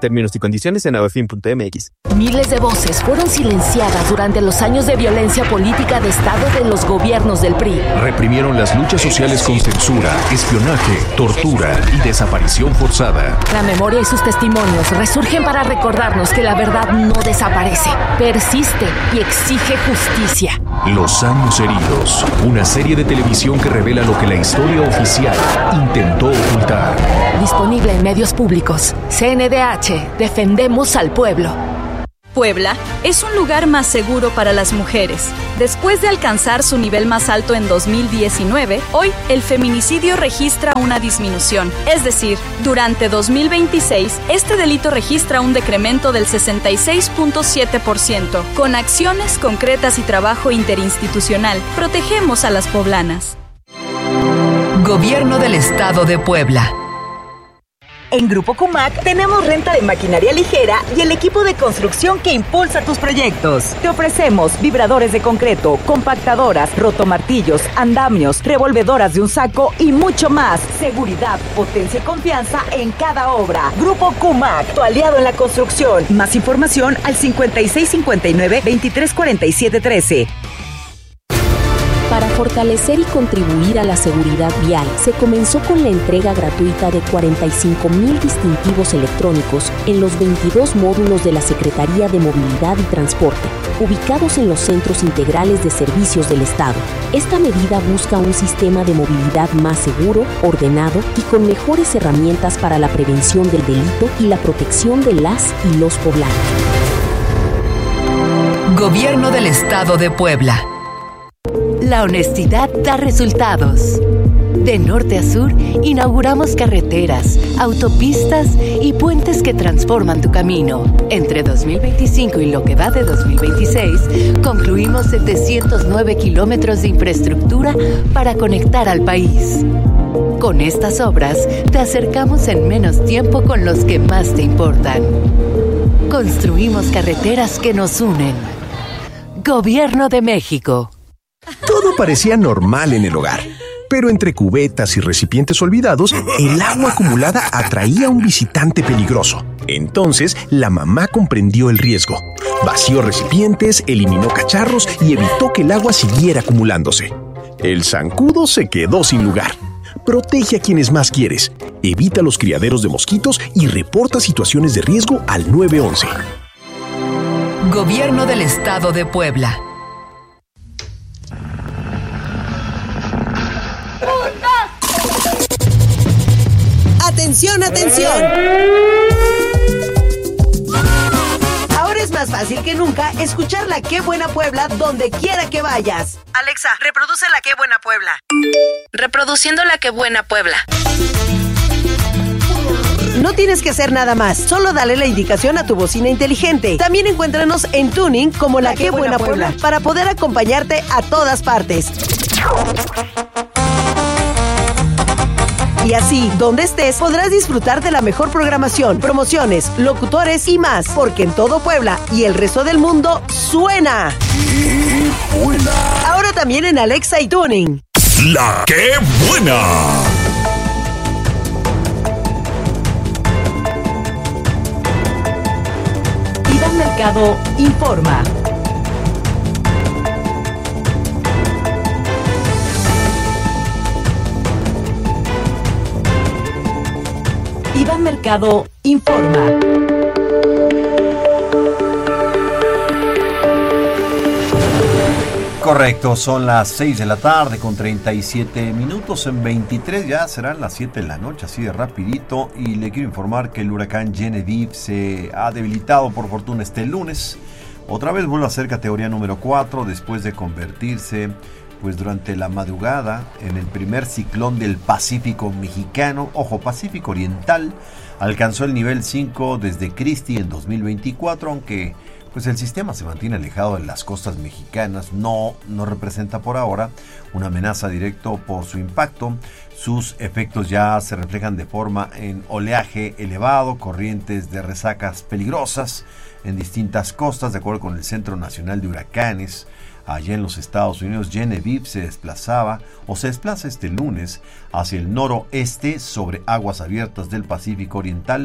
Términos y condiciones en adofin punto m x. Miles de voces fueron silenciadas durante los años de violencia política de Estado de los gobiernos del P R I. Reprimieron las luchas sociales con censura, espionaje, tortura y desaparición forzada. La memoria y sus testimonios resurgen para recordarnos que la verdad no desaparece, persiste y exige justicia. Los años heridos, una serie de televisión que revela lo que la historia oficial intentó ocultar. Disponible en medios públicos. C N D H, defendemos al pueblo. Puebla es un lugar más seguro para las mujeres. Después de alcanzar su nivel más alto en dos mil diecinueve, hoy el feminicidio registra una disminución. Es decir, durante dos mil veintiséis, este delito registra un decremento del sesenta y seis punto siete por ciento. Con acciones concretas y trabajo interinstitucional, protegemos a las poblanas. Gobierno del Estado de Puebla. En Grupo Cumac tenemos renta de maquinaria ligera y el equipo de construcción que impulsa tus proyectos. Te ofrecemos vibradores de concreto, compactadoras, rotomartillos, andamios, revolvedoras de un saco y mucho más. Seguridad, potencia y confianza en cada obra. Grupo Cumac, tu aliado en la construcción. Más información al cincuenta y seis cincuenta y nueve, veintitrés cuarenta y siete trece. Para fortalecer y contribuir a la seguridad vial, se comenzó con la entrega gratuita de cuarenta y cinco mil distintivos electrónicos en los veintidós módulos de la Secretaría de Movilidad y Transporte, ubicados en los centros integrales de servicios del Estado. Esta medida busca un sistema de movilidad más seguro, ordenado y con mejores herramientas para la prevención del delito y la protección de las y los poblanos. Gobierno del Estado de Puebla. La honestidad da resultados. De norte a sur, inauguramos carreteras, autopistas y puentes que transforman tu camino. Entre dos mil veinticinco y lo que va de dos mil veintiséis, concluimos setecientos nueve kilómetros de infraestructura para conectar al país. Con estas obras, te acercamos en menos tiempo con los que más te importan. Construimos carreteras que nos unen. Gobierno de México. Todo parecía normal en el hogar, pero entre cubetas y recipientes olvidados, el agua acumulada atraía a un visitante peligroso. Entonces, la mamá comprendió el riesgo. Vació recipientes, eliminó cacharros y evitó que el agua siguiera acumulándose. El zancudo se quedó sin lugar. Protege a quienes más quieres, evita los criaderos de mosquitos y reporta situaciones de riesgo al nueve once. Gobierno del Estado de Puebla. ¡Atención, atención! Ahora es más fácil que nunca escuchar la Qué Buena Puebla donde quiera que vayas. Alexa, reproduce la Qué Buena Puebla. Reproduciendo la Qué Buena Puebla. No tienes que hacer nada más, solo dale la indicación a tu bocina inteligente. También encuéntranos en Tuning como la, la Qué Buena, Buena Puebla, Puebla para poder acompañarte a todas partes. Y así, donde estés, podrás disfrutar de la mejor programación, promociones, locutores y más, porque en todo Puebla y el resto del mundo suena. ¡Qué buena! Ahora también en Alexa y Tuning. ¡La Qué Buena! Iván Mercado informa. Iván Mercado informa. Correcto, son las seis de la tarde con treinta y siete minutos. En veintitrés ya serán las siete de la noche, así de rapidito. Y le quiero informar que el huracán Genevieve se ha debilitado por fortuna este lunes. Otra vez vuelve a ser categoría número cuatro después de convertirse pues durante la madrugada en el primer ciclón del Pacífico mexicano. Ojo, Pacífico Oriental alcanzó el nivel cinco desde Christie en dos mil veinticuatro, aunque pues el sistema se mantiene alejado de las costas mexicanas. No, no representa por ahora una amenaza directa por su impacto. Sus efectos ya se reflejan de forma en oleaje elevado, corrientes de resacas peligrosas en distintas costas, de acuerdo con el Centro Nacional de Huracanes. Allá en los Estados Unidos, Genevieve se desplazaba o se desplaza este lunes hacia el noroeste sobre aguas abiertas del Pacífico Oriental,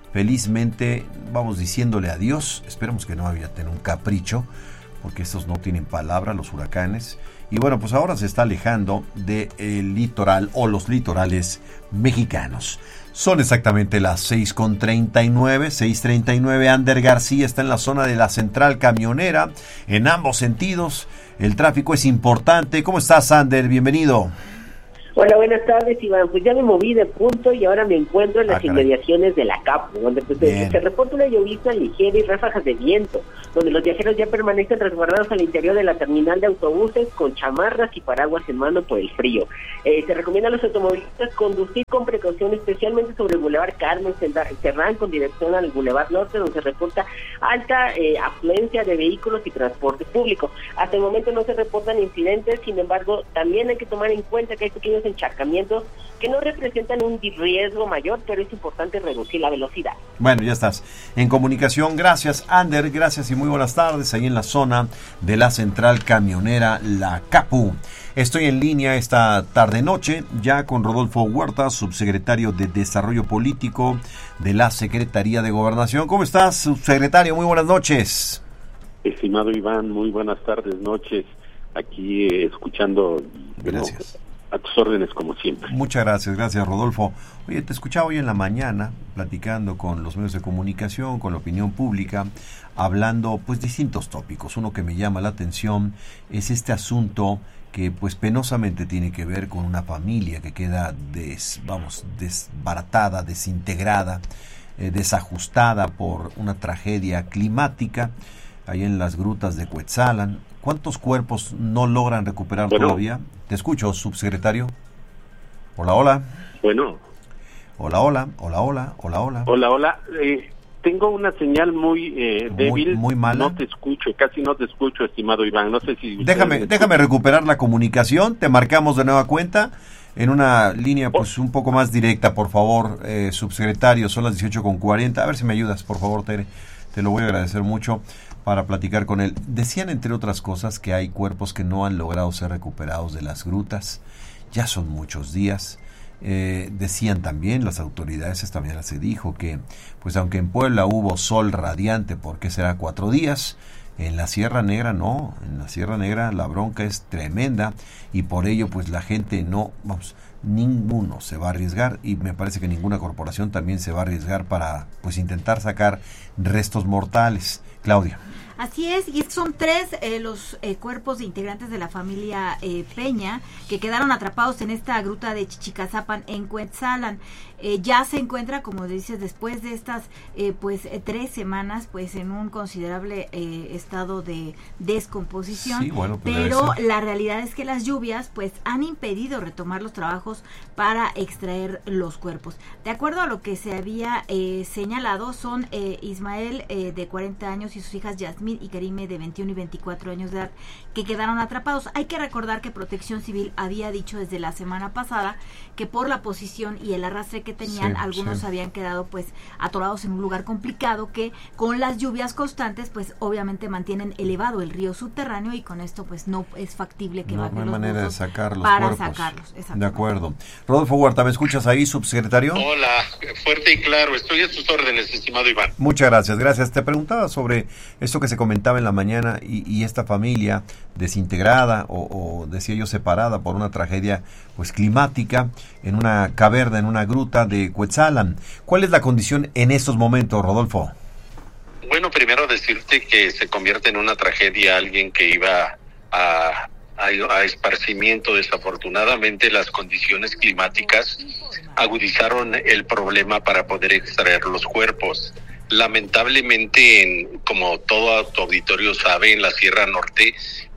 felizmente vamos diciéndole adiós. Esperemos que no haya tenido un capricho, porque estos no tienen palabra, los huracanes. Y bueno, pues ahora se está alejando del litoral o los litorales mexicanos. Son exactamente las seis con treinta y nueve, seis treinta y nueve. Ander García está en la zona de la central camionera, en ambos sentidos. El tráfico es importante. ¿Cómo estás, Ander? Bienvenido. Hola, buenas tardes, Iván. Pues ya me moví de punto y ahora me encuentro en las ah, inmediaciones de la Capu, donde pues, se reporta una llovizna ligera y ráfagas de viento, donde los viajeros ya permanecen resguardados al interior de la terminal de autobuses con chamarras y paraguas en mano por el frío. Eh, se recomienda a los automovilistas conducir con precaución, especialmente sobre el Boulevard Carmen Serrán con dirección al Boulevard Norte, donde se reporta alta eh, afluencia de vehículos y transporte público. Hasta el momento no se reportan incidentes, sin embargo, también hay que tomar en cuenta que hay pequeños encharcamientos que no representan un riesgo mayor, pero es importante reducir la velocidad. Bueno, ya estás en comunicación. Gracias, Ander, gracias y muy buenas tardes, ahí en la zona de la central camionera La Capu. Estoy en línea esta tarde-noche ya con Rodolfo Huerta, subsecretario de Desarrollo Político de la Secretaría de Gobernación. ¿Cómo estás, subsecretario? Muy buenas noches. Estimado Iván, muy buenas tardes, noches, aquí eh, escuchando. Gracias. Bueno, a tus órdenes, como siempre. Muchas gracias, gracias, Rodolfo. Oye, te escuchaba hoy en la mañana, platicando con los medios de comunicación, con la opinión pública, hablando, pues, distintos tópicos. Uno que me llama la atención es este asunto que, pues, penosamente tiene que ver con una familia que queda, des, vamos, desbaratada, desintegrada, eh, desajustada por una tragedia climática, ahí en las grutas de Cuetzalan. ¿Cuántos cuerpos no logran recuperar bueno, todavía? Te escucho, subsecretario. Hola, hola. Bueno. Hola, hola, hola, hola, hola, hola. Hola, hola. Eh, tengo una señal muy eh, débil. Muy, muy mala. No te escucho, casi no te escucho, estimado Iván. No sé si... Déjame, déjame recuperar la comunicación. Te marcamos de nueva cuenta en una línea pues un poco más directa, por favor, eh, subsecretario. Son las dieciocho con cuarenta. A ver si me ayudas, por favor, Tere. Te lo voy a agradecer mucho. Para platicar con él. Decían, entre otras cosas, que hay cuerpos que no han logrado ser recuperados de las grutas. Ya son muchos días. Eh, decían también las autoridades, esta mañana se dijo que, pues aunque en Puebla hubo sol radiante, ¿por qué será cuatro días? En la Sierra Negra no, en la Sierra Negra la bronca es tremenda y por ello pues la gente no, vamos, ninguno se va a arriesgar y me parece que ninguna corporación también se va a arriesgar para pues intentar sacar restos mortales. Claudia. Así es, y son tres eh, los eh, cuerpos de integrantes de la familia eh, Peña que quedaron atrapados en esta gruta de Chichicazapan en Cuetzalan. Eh, ya se encuentra, como dices, después de estas eh, pues eh, tres semanas, pues en un considerable eh, estado de descomposición. Sí, bueno, pues pero la realidad es que las lluvias pues han impedido retomar los trabajos para extraer los cuerpos. De acuerdo a lo que se había eh, señalado, son eh, Ismael eh, de cuarenta años y sus hijas Yasmín y Karime de veintiuno y veinticuatro años de edad que quedaron atrapados. Hay que recordar que Protección Civil había dicho desde la semana pasada que por la posición y el arrastre que tenían, sí, algunos sí. habían quedado pues atorados en un lugar complicado que con las lluvias constantes pues obviamente mantienen elevado el río subterráneo y con esto pues no es factible que no, bajen no hay los manera de sacar los para cuerpos. sacarlos. De acuerdo. Rodolfo Huerta, ¿me escuchas ahí, subsecretario? Hola, fuerte y claro, estoy a sus órdenes, estimado Iván. Muchas gracias, gracias. Te preguntaba sobre esto que se comentaba en la mañana y, y esta familia desintegrada o, o decía yo separada por una tragedia pues climática en una caverna, en una gruta de Cuetzalan. ¿Cuál es la condición en estos momentos, Rodolfo? Bueno, primero decirte que se convierte en una tragedia alguien que iba a, a, a esparcimiento. Desafortunadamente las condiciones climáticas agudizaron el problema para poder extraer los cuerpos. Lamentablemente, en, como todo tu auditorio sabe, en la Sierra Norte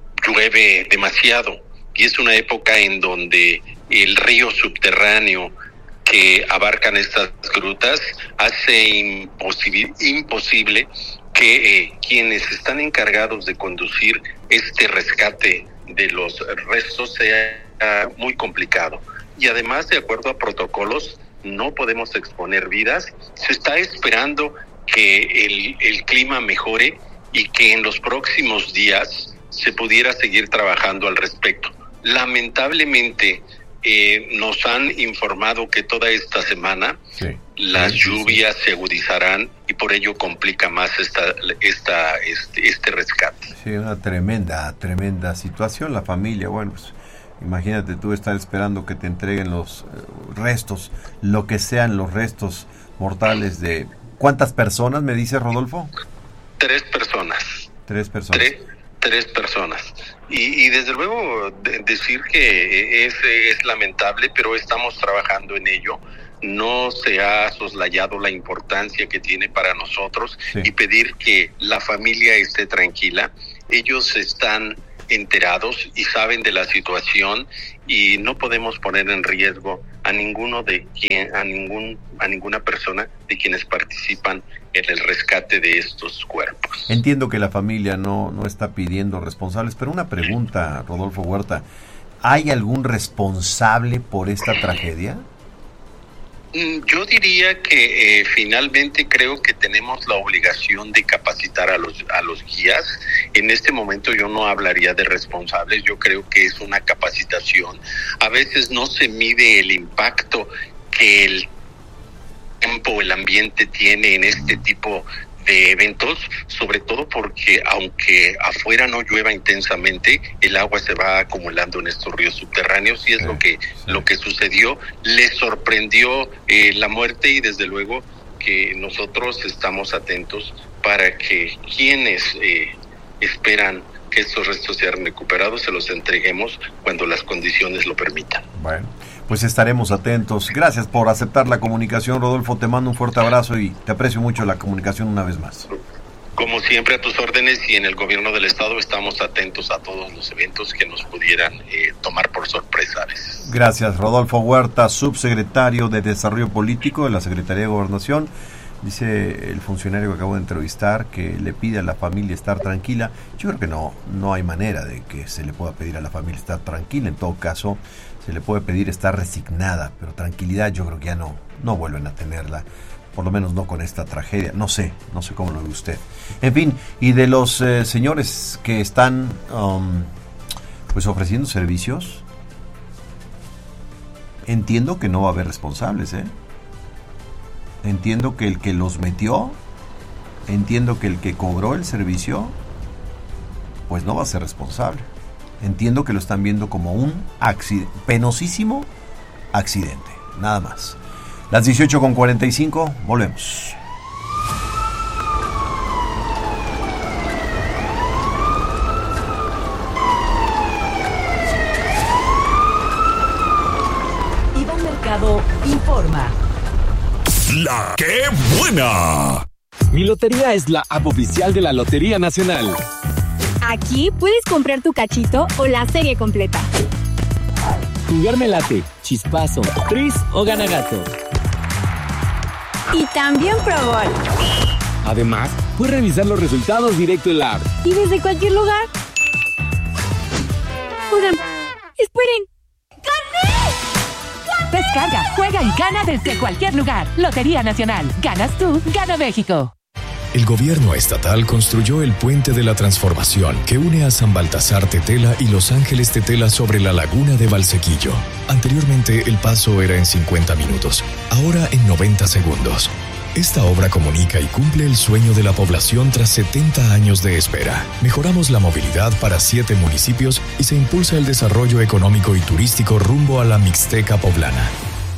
llueve demasiado y es una época en donde el río subterráneo que abarcan estas grutas hace imposible, imposible que eh, quienes están encargados de conducir este rescate de los restos sea uh, muy complicado. Y además, de acuerdo a protocolos, no podemos exponer vidas. Se está esperando que el, el clima mejore y que en los próximos días se pudiera seguir trabajando al respecto. Lamentablemente, eh, nos han informado que toda esta semana sí. las lluvias se agudizarán y por ello complica más esta, esta, este, este rescate. Sí, una tremenda, tremenda situación. La familia, bueno, pues imagínate tú estar esperando que te entreguen los eh, restos, lo que sean los restos mortales de... ¿Cuántas personas, me dice Rodolfo? Tres personas. Tres personas. Tres, tres personas. Y, y desde luego de, decir que es, es lamentable, pero estamos trabajando en ello. No se ha soslayado la importancia que tiene para nosotros, sí. Y pedir que la familia esté tranquila. Ellos están enterados y saben de la situación y no podemos poner en riesgo a ninguno de quien, a ningún, a ninguna persona de quienes participan en el rescate de estos cuerpos. Entiendo que la familia no, no está pidiendo responsables, pero una pregunta, Rodolfo Huerta, ¿hay algún responsable por esta tragedia? Yo diría que eh, finalmente creo que tenemos la obligación de capacitar a los a los guías. En este momento yo no hablaría de responsables, yo creo que es una capacitación. A veces no se mide el impacto que el tiempo, el ambiente tiene en este tipo de eventos, sobre todo porque aunque afuera no llueva intensamente, el agua se va acumulando en estos ríos subterráneos y es sí, lo que sí. lo que sucedió. Les sorprendió eh, la muerte y desde luego que nosotros estamos atentos para que quienes eh, esperan que estos restos sean recuperados se los entreguemos cuando las condiciones lo permitan. Bueno, pues estaremos atentos. Gracias por aceptar la comunicación, Rodolfo. Te mando un fuerte abrazo y te aprecio mucho la comunicación una vez más. Como siempre, a tus órdenes, y en el gobierno del estado estamos atentos a todos los eventos que nos pudieran eh, tomar por sorpresa a veces. Gracias, Rodolfo Huerta, subsecretario de Desarrollo Político de la Secretaría de Gobernación. Dice el funcionario que acabo de entrevistar que le pide a la familia estar tranquila. Yo creo que no, no hay manera de que se le pueda pedir a la familia estar tranquila. En todo caso, se le puede pedir estar resignada, pero tranquilidad yo creo que ya no, no vuelven a tenerla, por lo menos no con esta tragedia. No sé, no sé cómo lo ve usted. En fin, y de los eh, señores que están um, pues ofreciendo servicios, entiendo que no va a haber responsables, ¿eh? Entiendo que el que los metió, entiendo que el que cobró el servicio, pues no va a ser responsable. Entiendo que lo están viendo como un accidente, penosísimo accidente, nada más. Las dieciocho con cuarenta y cinco, volvemos. Iván Mercado informa. ¡La qué buena! Mi lotería es la app oficial de la Lotería Nacional. Aquí puedes comprar tu cachito o la serie completa. Jugarme late, chispazo, tris o ganagato. Y también Pro Bowl. Además, puedes revisar los resultados directo en la app. Y desde cualquier lugar. Oigan, esperen. ¡Gané! Descarga, juega y gana desde cualquier lugar. Lotería Nacional. Ganas tú, gana México. El gobierno estatal construyó el Puente de la Transformación que une a San Baltasar Tetela y Los Ángeles Tetela sobre la laguna de Valsequillo. Anteriormente el paso era en cincuenta minutos, ahora en noventa segundos. Esta obra comunica y cumple el sueño de la población tras setenta años de espera. Mejoramos la movilidad para siete municipios y se impulsa el desarrollo económico y turístico rumbo a la Mixteca poblana.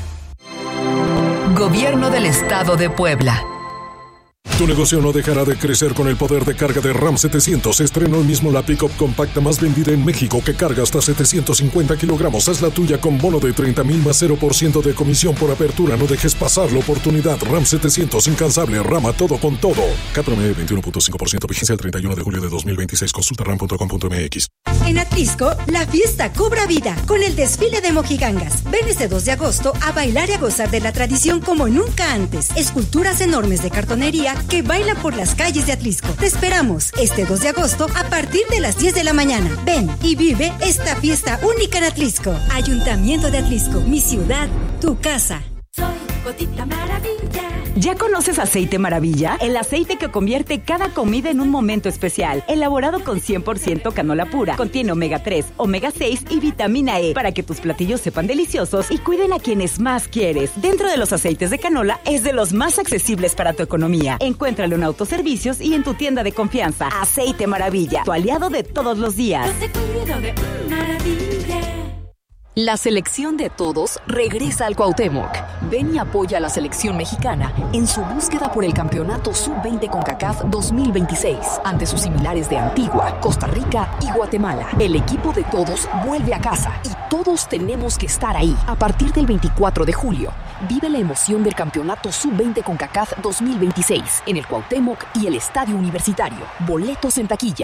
Gobierno del Estado de Puebla. Tu negocio no dejará de crecer con el poder de carga de RAM setecientos. Estrenó hoy mismo la pick-up compacta más vendida en México, que carga hasta setecientos cincuenta kilogramos. Haz la tuya con bono de treinta mil más cero por ciento de comisión por apertura. No dejes pasar la oportunidad. RAM setecientos, incansable, rama todo con todo. K P M E veintiuno punto cinco por ciento, vigencia el treinta y uno de julio de dos mil veintiséis. Consulta ram punto com punto m x. En Atlisco, la fiesta cobra vida con el desfile de mojigangas. Ven este dos de agosto a bailar y a gozar de la tradición como nunca antes. Esculturas enormes de cartonería que bailan por las calles de Atlisco. Te esperamos este dos de agosto a partir de las diez de la mañana. Ven y vive esta fiesta única en Atlisco. Ayuntamiento de Atlisco, mi ciudad, tu casa. Soy Gotita Maravilla. ¿Ya conoces Aceite Maravilla? El aceite que convierte cada comida en un momento especial. Elaborado con cien por ciento canola pura. Contiene omega tres, omega seis y vitamina E para que tus platillos sepan deliciosos y cuiden a quienes más quieres. Dentro de los aceites de canola es de los más accesibles para tu economía. Encuéntralo en autoservicios y en tu tienda de confianza. Aceite Maravilla, tu aliado de todos los días. Yo te cuido de Maravilla. La selección de todos regresa al Cuauhtémoc. Ven y apoya a la selección mexicana en su búsqueda por el campeonato sub veinte CONCACAF dos mil veintiséis ante sus similares de Antigua, Costa Rica y Guatemala. El equipo de todos vuelve a casa y todos tenemos que estar ahí. A partir del veinticuatro de julio, vive la emoción del campeonato sub veinte CONCACAF dos mil veintiséis en el Cuauhtémoc y el Estadio Universitario. Boletos en taquilla.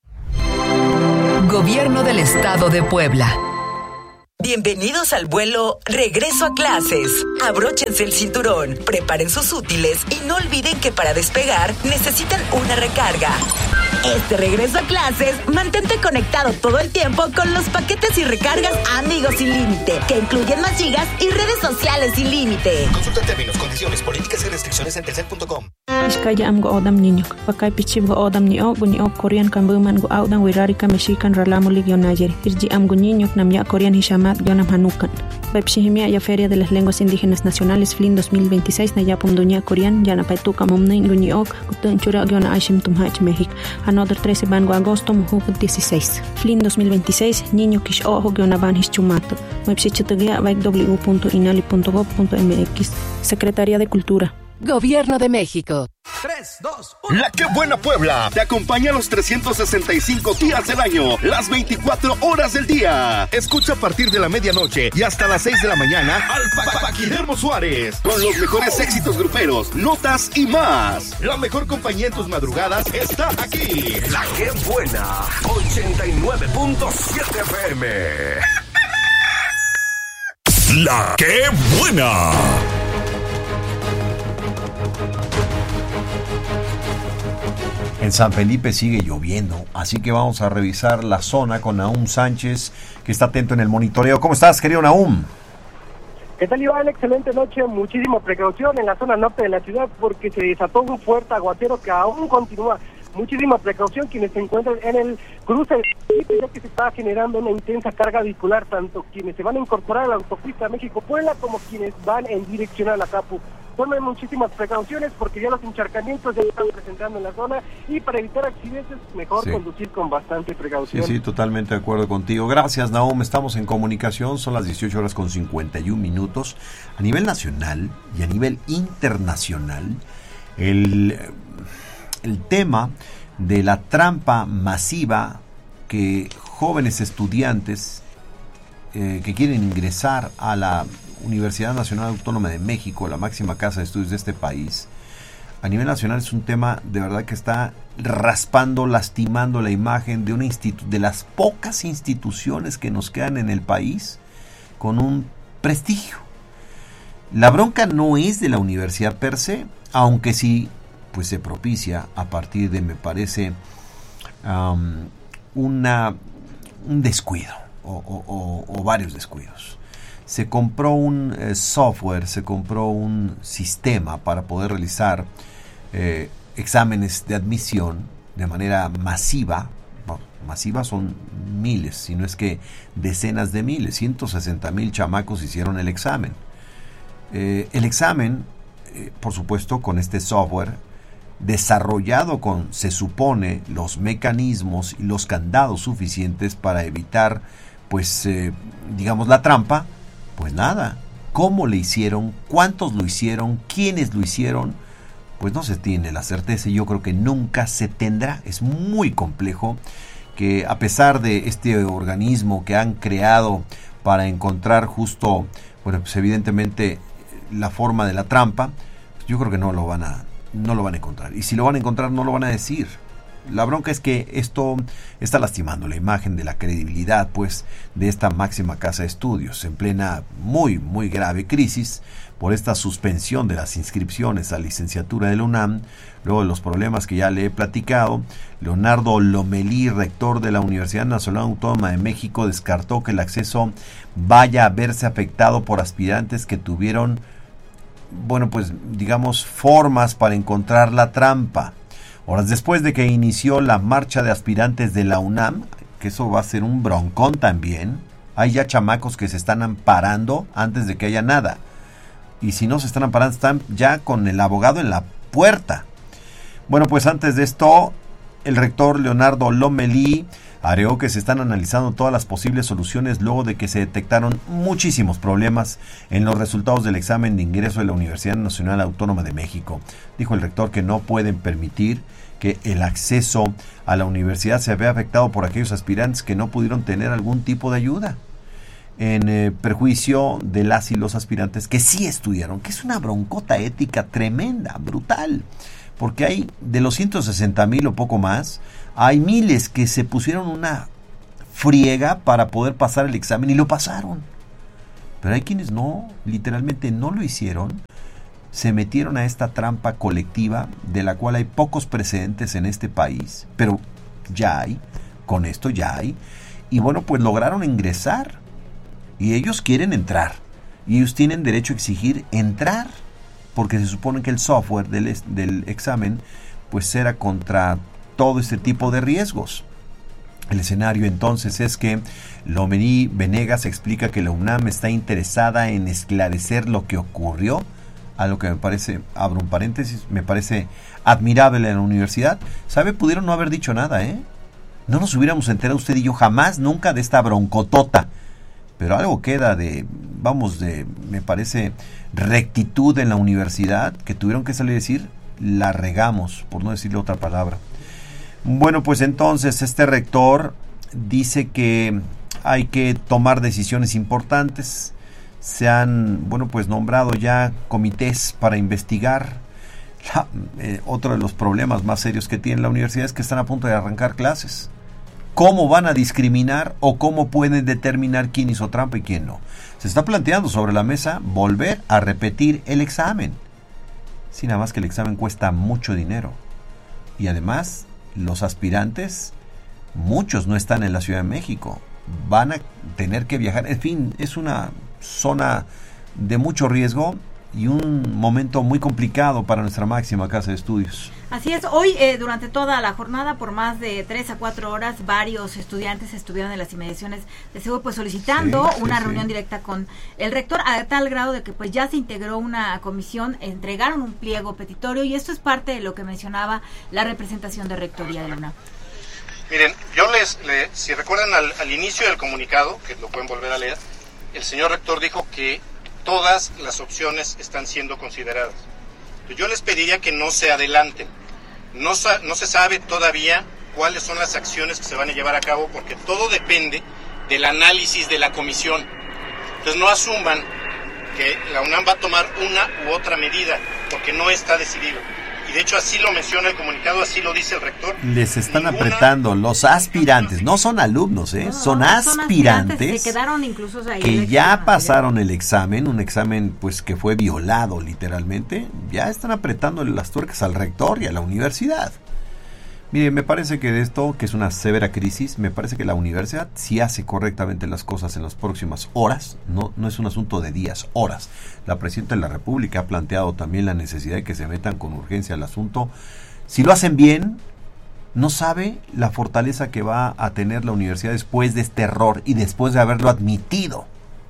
Gobierno del Estado de Puebla. Bienvenidos al vuelo Regreso a Clases. Abróchense el cinturón, preparen sus útiles y no olviden que para despegar necesitan una recarga. Este regreso a clases, mantente conectado todo el tiempo con los paquetes y recargas Amigos Sin Límite, que incluyen más gigas y redes sociales sin límite. Consulta términos, condiciones, políticas y restricciones en telcel punto com. Iskaya am go odam niñok, pakay pichib go odam niok, buñok Korean kambuman go audan wirarika mexican ralamo ligionayer. Irji am go niñok namya Korean hishamat yonam hanukan. Pepsihimia ya Feria de las Lenguas Indígenas Nacionales F L I N dos mil veintiséis na yapum dunya Korean yana paituka momnain guñok, gutun chura giona aishim tumhach México. Another trece bango agosto mujuk dieciséis. F L I N dos mil veintiséis niño kish ojo giona ban hischumato. Website baik w punto inali punto gob punto m x. Secretaría de Cultura. Gobierno de México. tres, dos, uno. La Qué Buena Puebla te acompaña los trescientos sesenta y cinco días del año, las veinticuatro horas del día. Escucha a partir de la medianoche y hasta las seis de la mañana al Paquidermo Suárez con los mejores éxitos gruperos, notas y más. La mejor compañía en tus madrugadas está aquí. La Qué Buena, ochenta y nueve punto siete F M. La Qué Buena. En San Felipe sigue lloviendo, así que vamos a revisar la zona con Nahum Sánchez, que está atento en el monitoreo. ¿Cómo estás, querido Nahum? ¿Qué tal, Iván? Excelente noche. Muchísima precaución en la zona norte de la ciudad porque se desató un fuerte aguacero que aún continúa. Muchísima precaución quienes se encuentran en el cruce, ya que se está generando una intensa carga vehicular, tanto quienes se van a incorporar a la autopista México-Puebla como quienes van en dirección a la Capu. Tomen muchísimas precauciones porque ya los encharcamientos ya están presentando en la zona y para evitar accidentes mejor sí. conducir con bastante precaución. Sí, sí, totalmente de acuerdo contigo. Gracias, Nahum. Estamos en comunicación, son las dieciocho horas con cincuenta y un minutos. A nivel nacional y a nivel internacional, el, el tema de la trampa masiva que jóvenes estudiantes eh, que quieren ingresar a la Universidad Nacional Autónoma de México, la máxima casa de estudios de este país, a nivel nacional es un tema de verdad que está raspando, lastimando la imagen de una institu- de las pocas instituciones que nos quedan en el país con un prestigio. La bronca no es de la universidad per se, aunque sí pues se propicia a partir de, me parece, um, una, un descuido o, o, o, o varios descuidos. Se compró un eh, software, se compró un sistema para poder realizar eh, exámenes de admisión de manera masiva. Bueno, masiva son miles, si no es que decenas de miles. ciento sesenta mil chamacos hicieron el examen. Eh, el examen, eh, por supuesto, con este software, desarrollado con, se supone, los mecanismos y los candados suficientes para evitar, pues, eh, digamos, la trampa. Pues nada, ¿cómo le hicieron? ¿Cuántos lo hicieron? ¿Quiénes lo hicieron? Pues no se tiene la certeza y yo creo que nunca se tendrá. Es muy complejo que a pesar de este organismo que han creado para encontrar justo, bueno, pues evidentemente la forma de la trampa, yo creo que no lo van a, no lo van a encontrar. Y si lo van a encontrar, no lo van a decir. La bronca es que esto está lastimando la imagen de la credibilidad, pues, de esta máxima casa de estudios, en plena muy, muy grave crisis por esta suspensión de las inscripciones a licenciatura de la UNAM, luego de los problemas que ya le he platicado. Leonardo Lomelí, rector de la Universidad Nacional Autónoma de México, descartó que el acceso vaya a verse afectado por aspirantes que tuvieron bueno, pues digamos, formas para encontrar la trampa. Horas después de que inició la marcha de aspirantes de la UNAM, que eso va a ser un broncón también, hay ya chamacos que se están amparando antes de que haya nada. Y si no se están amparando, están ya con el abogado en la puerta. Bueno, pues antes de esto, el rector Leonardo Lomelí agregó que se están analizando todas las posibles soluciones luego de que se detectaron muchísimos problemas en los resultados del examen de ingreso de la Universidad Nacional Autónoma de México. Dijo el rector que no pueden permitir que el acceso a la universidad se vea afectado por aquellos aspirantes que no pudieron tener algún tipo de ayuda, en eh, perjuicio de las y los aspirantes que sí estudiaron, que es una broncota ética tremenda, brutal, porque hay de los ciento sesenta mil o poco más, hay miles que se pusieron una friega para poder pasar el examen y lo pasaron, pero hay quienes no, literalmente no lo hicieron, se metieron a esta trampa colectiva de la cual hay pocos precedentes en este país, pero ya hay, con esto ya hay, y bueno, pues lograron ingresar. Y ellos quieren entrar. Y ellos tienen derecho a exigir entrar. Porque se supone que el software del, del examen pues era contra todo este tipo de riesgos. El escenario entonces es que Lomelí Venegas explica que la UNAM está interesada en esclarecer lo que ocurrió. A lo que me parece, abro un paréntesis, me parece admirable en la universidad. ¿Sabe? Pudieron no haber dicho nada, ¿eh? No nos hubiéramos enterado usted y yo jamás, nunca de esta broncotota. Pero algo queda de, vamos, de, me parece, rectitud en la universidad, que tuvieron que salir a decir, la regamos, por no decirle otra palabra. Bueno, pues entonces este rector dice que hay que tomar decisiones importantes. Se han, bueno, pues nombrado ya comités para investigar. La, eh, otro de los problemas más serios que tiene la universidad es que están a punto de arrancar clases. ¿Cómo van a discriminar o cómo pueden determinar quién hizo trampa y quién no? Se está planteando sobre la mesa volver a repetir el examen. Sí, nada más que el examen cuesta mucho dinero. Y además, los aspirantes, muchos no están en la Ciudad de México. Van a tener que viajar. En fin, es una zona de mucho riesgo y un momento muy complicado para nuestra máxima casa de estudios. Así es, hoy eh, durante toda la jornada, por más de tres a cuatro horas, varios estudiantes estuvieron en las inmediaciones de Seúl, pues solicitando sí, una sí, reunión sí. directa con el rector, a tal grado de que pues ya se integró una comisión, entregaron un pliego petitorio, y esto es parte de lo que mencionaba la representación de Rectoría de la UNAM. Miren, yo les, les si recuerdan al, al inicio del comunicado, que lo pueden volver a leer, el señor rector dijo que todas las opciones están siendo consideradas. Yo les pediría que no se adelanten. No, no se sabe todavía cuáles son las acciones que se van a llevar a cabo, porque todo depende del análisis de la comisión. Entonces no asuman que la UNAM va a tomar una u otra medida, porque no está decidido. Y de hecho así lo menciona el comunicado, así lo dice el rector. Les están Ninguna... apretando los aspirantes, no son alumnos, ¿eh? No, son, no, son aspirantes, aspirantes que quedaron incluso ahí que ya pasaron el examen, un examen pues que fue violado literalmente, ya están apretando las tuercas al rector y a la universidad. Mire, me parece que de esto, que es una severa crisis, me parece que la universidad sí hace correctamente las cosas en las próximas horas, no, no es un asunto de días, horas. La Presidenta de la República ha planteado también la necesidad de que se metan con urgencia al asunto. Si lo hacen bien, no sabe la fortaleza que va a tener la universidad después de este error y después de haberlo admitido.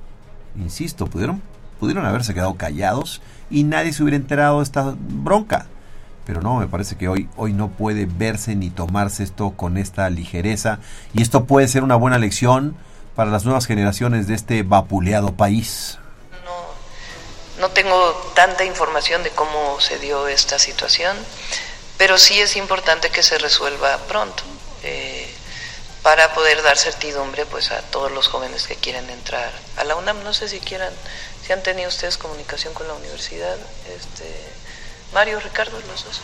Insisto, pudieron, pudieron haberse quedado callados y nadie se hubiera enterado de esta bronca. Pero no, me parece que hoy, hoy no puede verse ni tomarse esto con esta ligereza. Y esto puede ser una buena lección para las nuevas generaciones de este vapuleado país. No, no tengo tanta información de cómo se dio esta situación, pero sí es importante que se resuelva pronto, eh, para poder dar certidumbre pues a todos los jóvenes que quieran entrar a la UNAM. No sé si quieran, si han tenido ustedes comunicación con la universidad, este... Mario, Ricardo, los dos.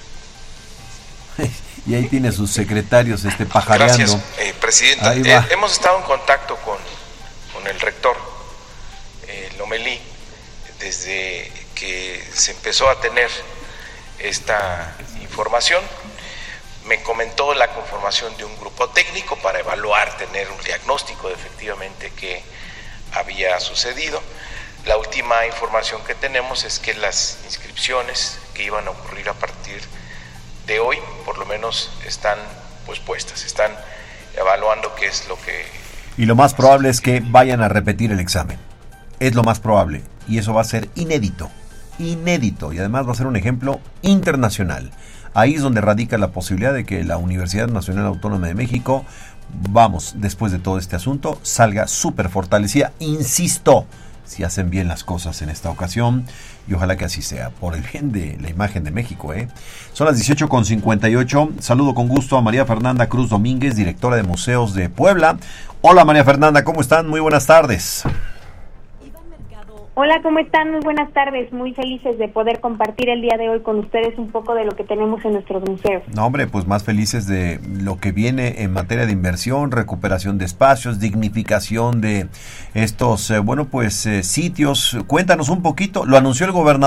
Y ahí tiene sus secretarios este pajareando. Gracias, eh, Presidenta. Eh, hemos estado en contacto con, con el rector eh, Lomelí desde que se empezó a tener esta información. Me comentó la conformación de un grupo técnico para evaluar, tener un diagnóstico de efectivamente qué había sucedido. La última información que tenemos es que las inscripciones que iban a ocurrir a partir de hoy, por lo menos, están pues puestas, están evaluando qué es lo que... Y lo más probable es que vayan a repetir el examen. Es lo más probable. Y eso va a ser inédito. Inédito. Y además va a ser un ejemplo internacional. Ahí es donde radica la posibilidad de que la Universidad Nacional Autónoma de México, vamos, después de todo este asunto, salga súper fortalecida. Insisto, si hacen bien las cosas en esta ocasión, y ojalá que así sea, por el bien de la imagen de México, ¿eh? Son las dieciocho con cincuenta y ocho. Saludo con gusto a María Fernanda Cruz Domínguez, directora de Museos de Puebla. Hola María Fernanda, ¿cómo están? Muy buenas tardes. Hola, ¿cómo están? Muy buenas tardes. Muy felices de poder compartir el día de hoy con ustedes un poco de lo que tenemos en nuestros museos. No, hombre, pues más felices de lo que viene en materia de inversión, recuperación de espacios, dignificación de estos, eh, bueno, pues eh, sitios. Cuéntanos un poquito. Lo anunció el gobernador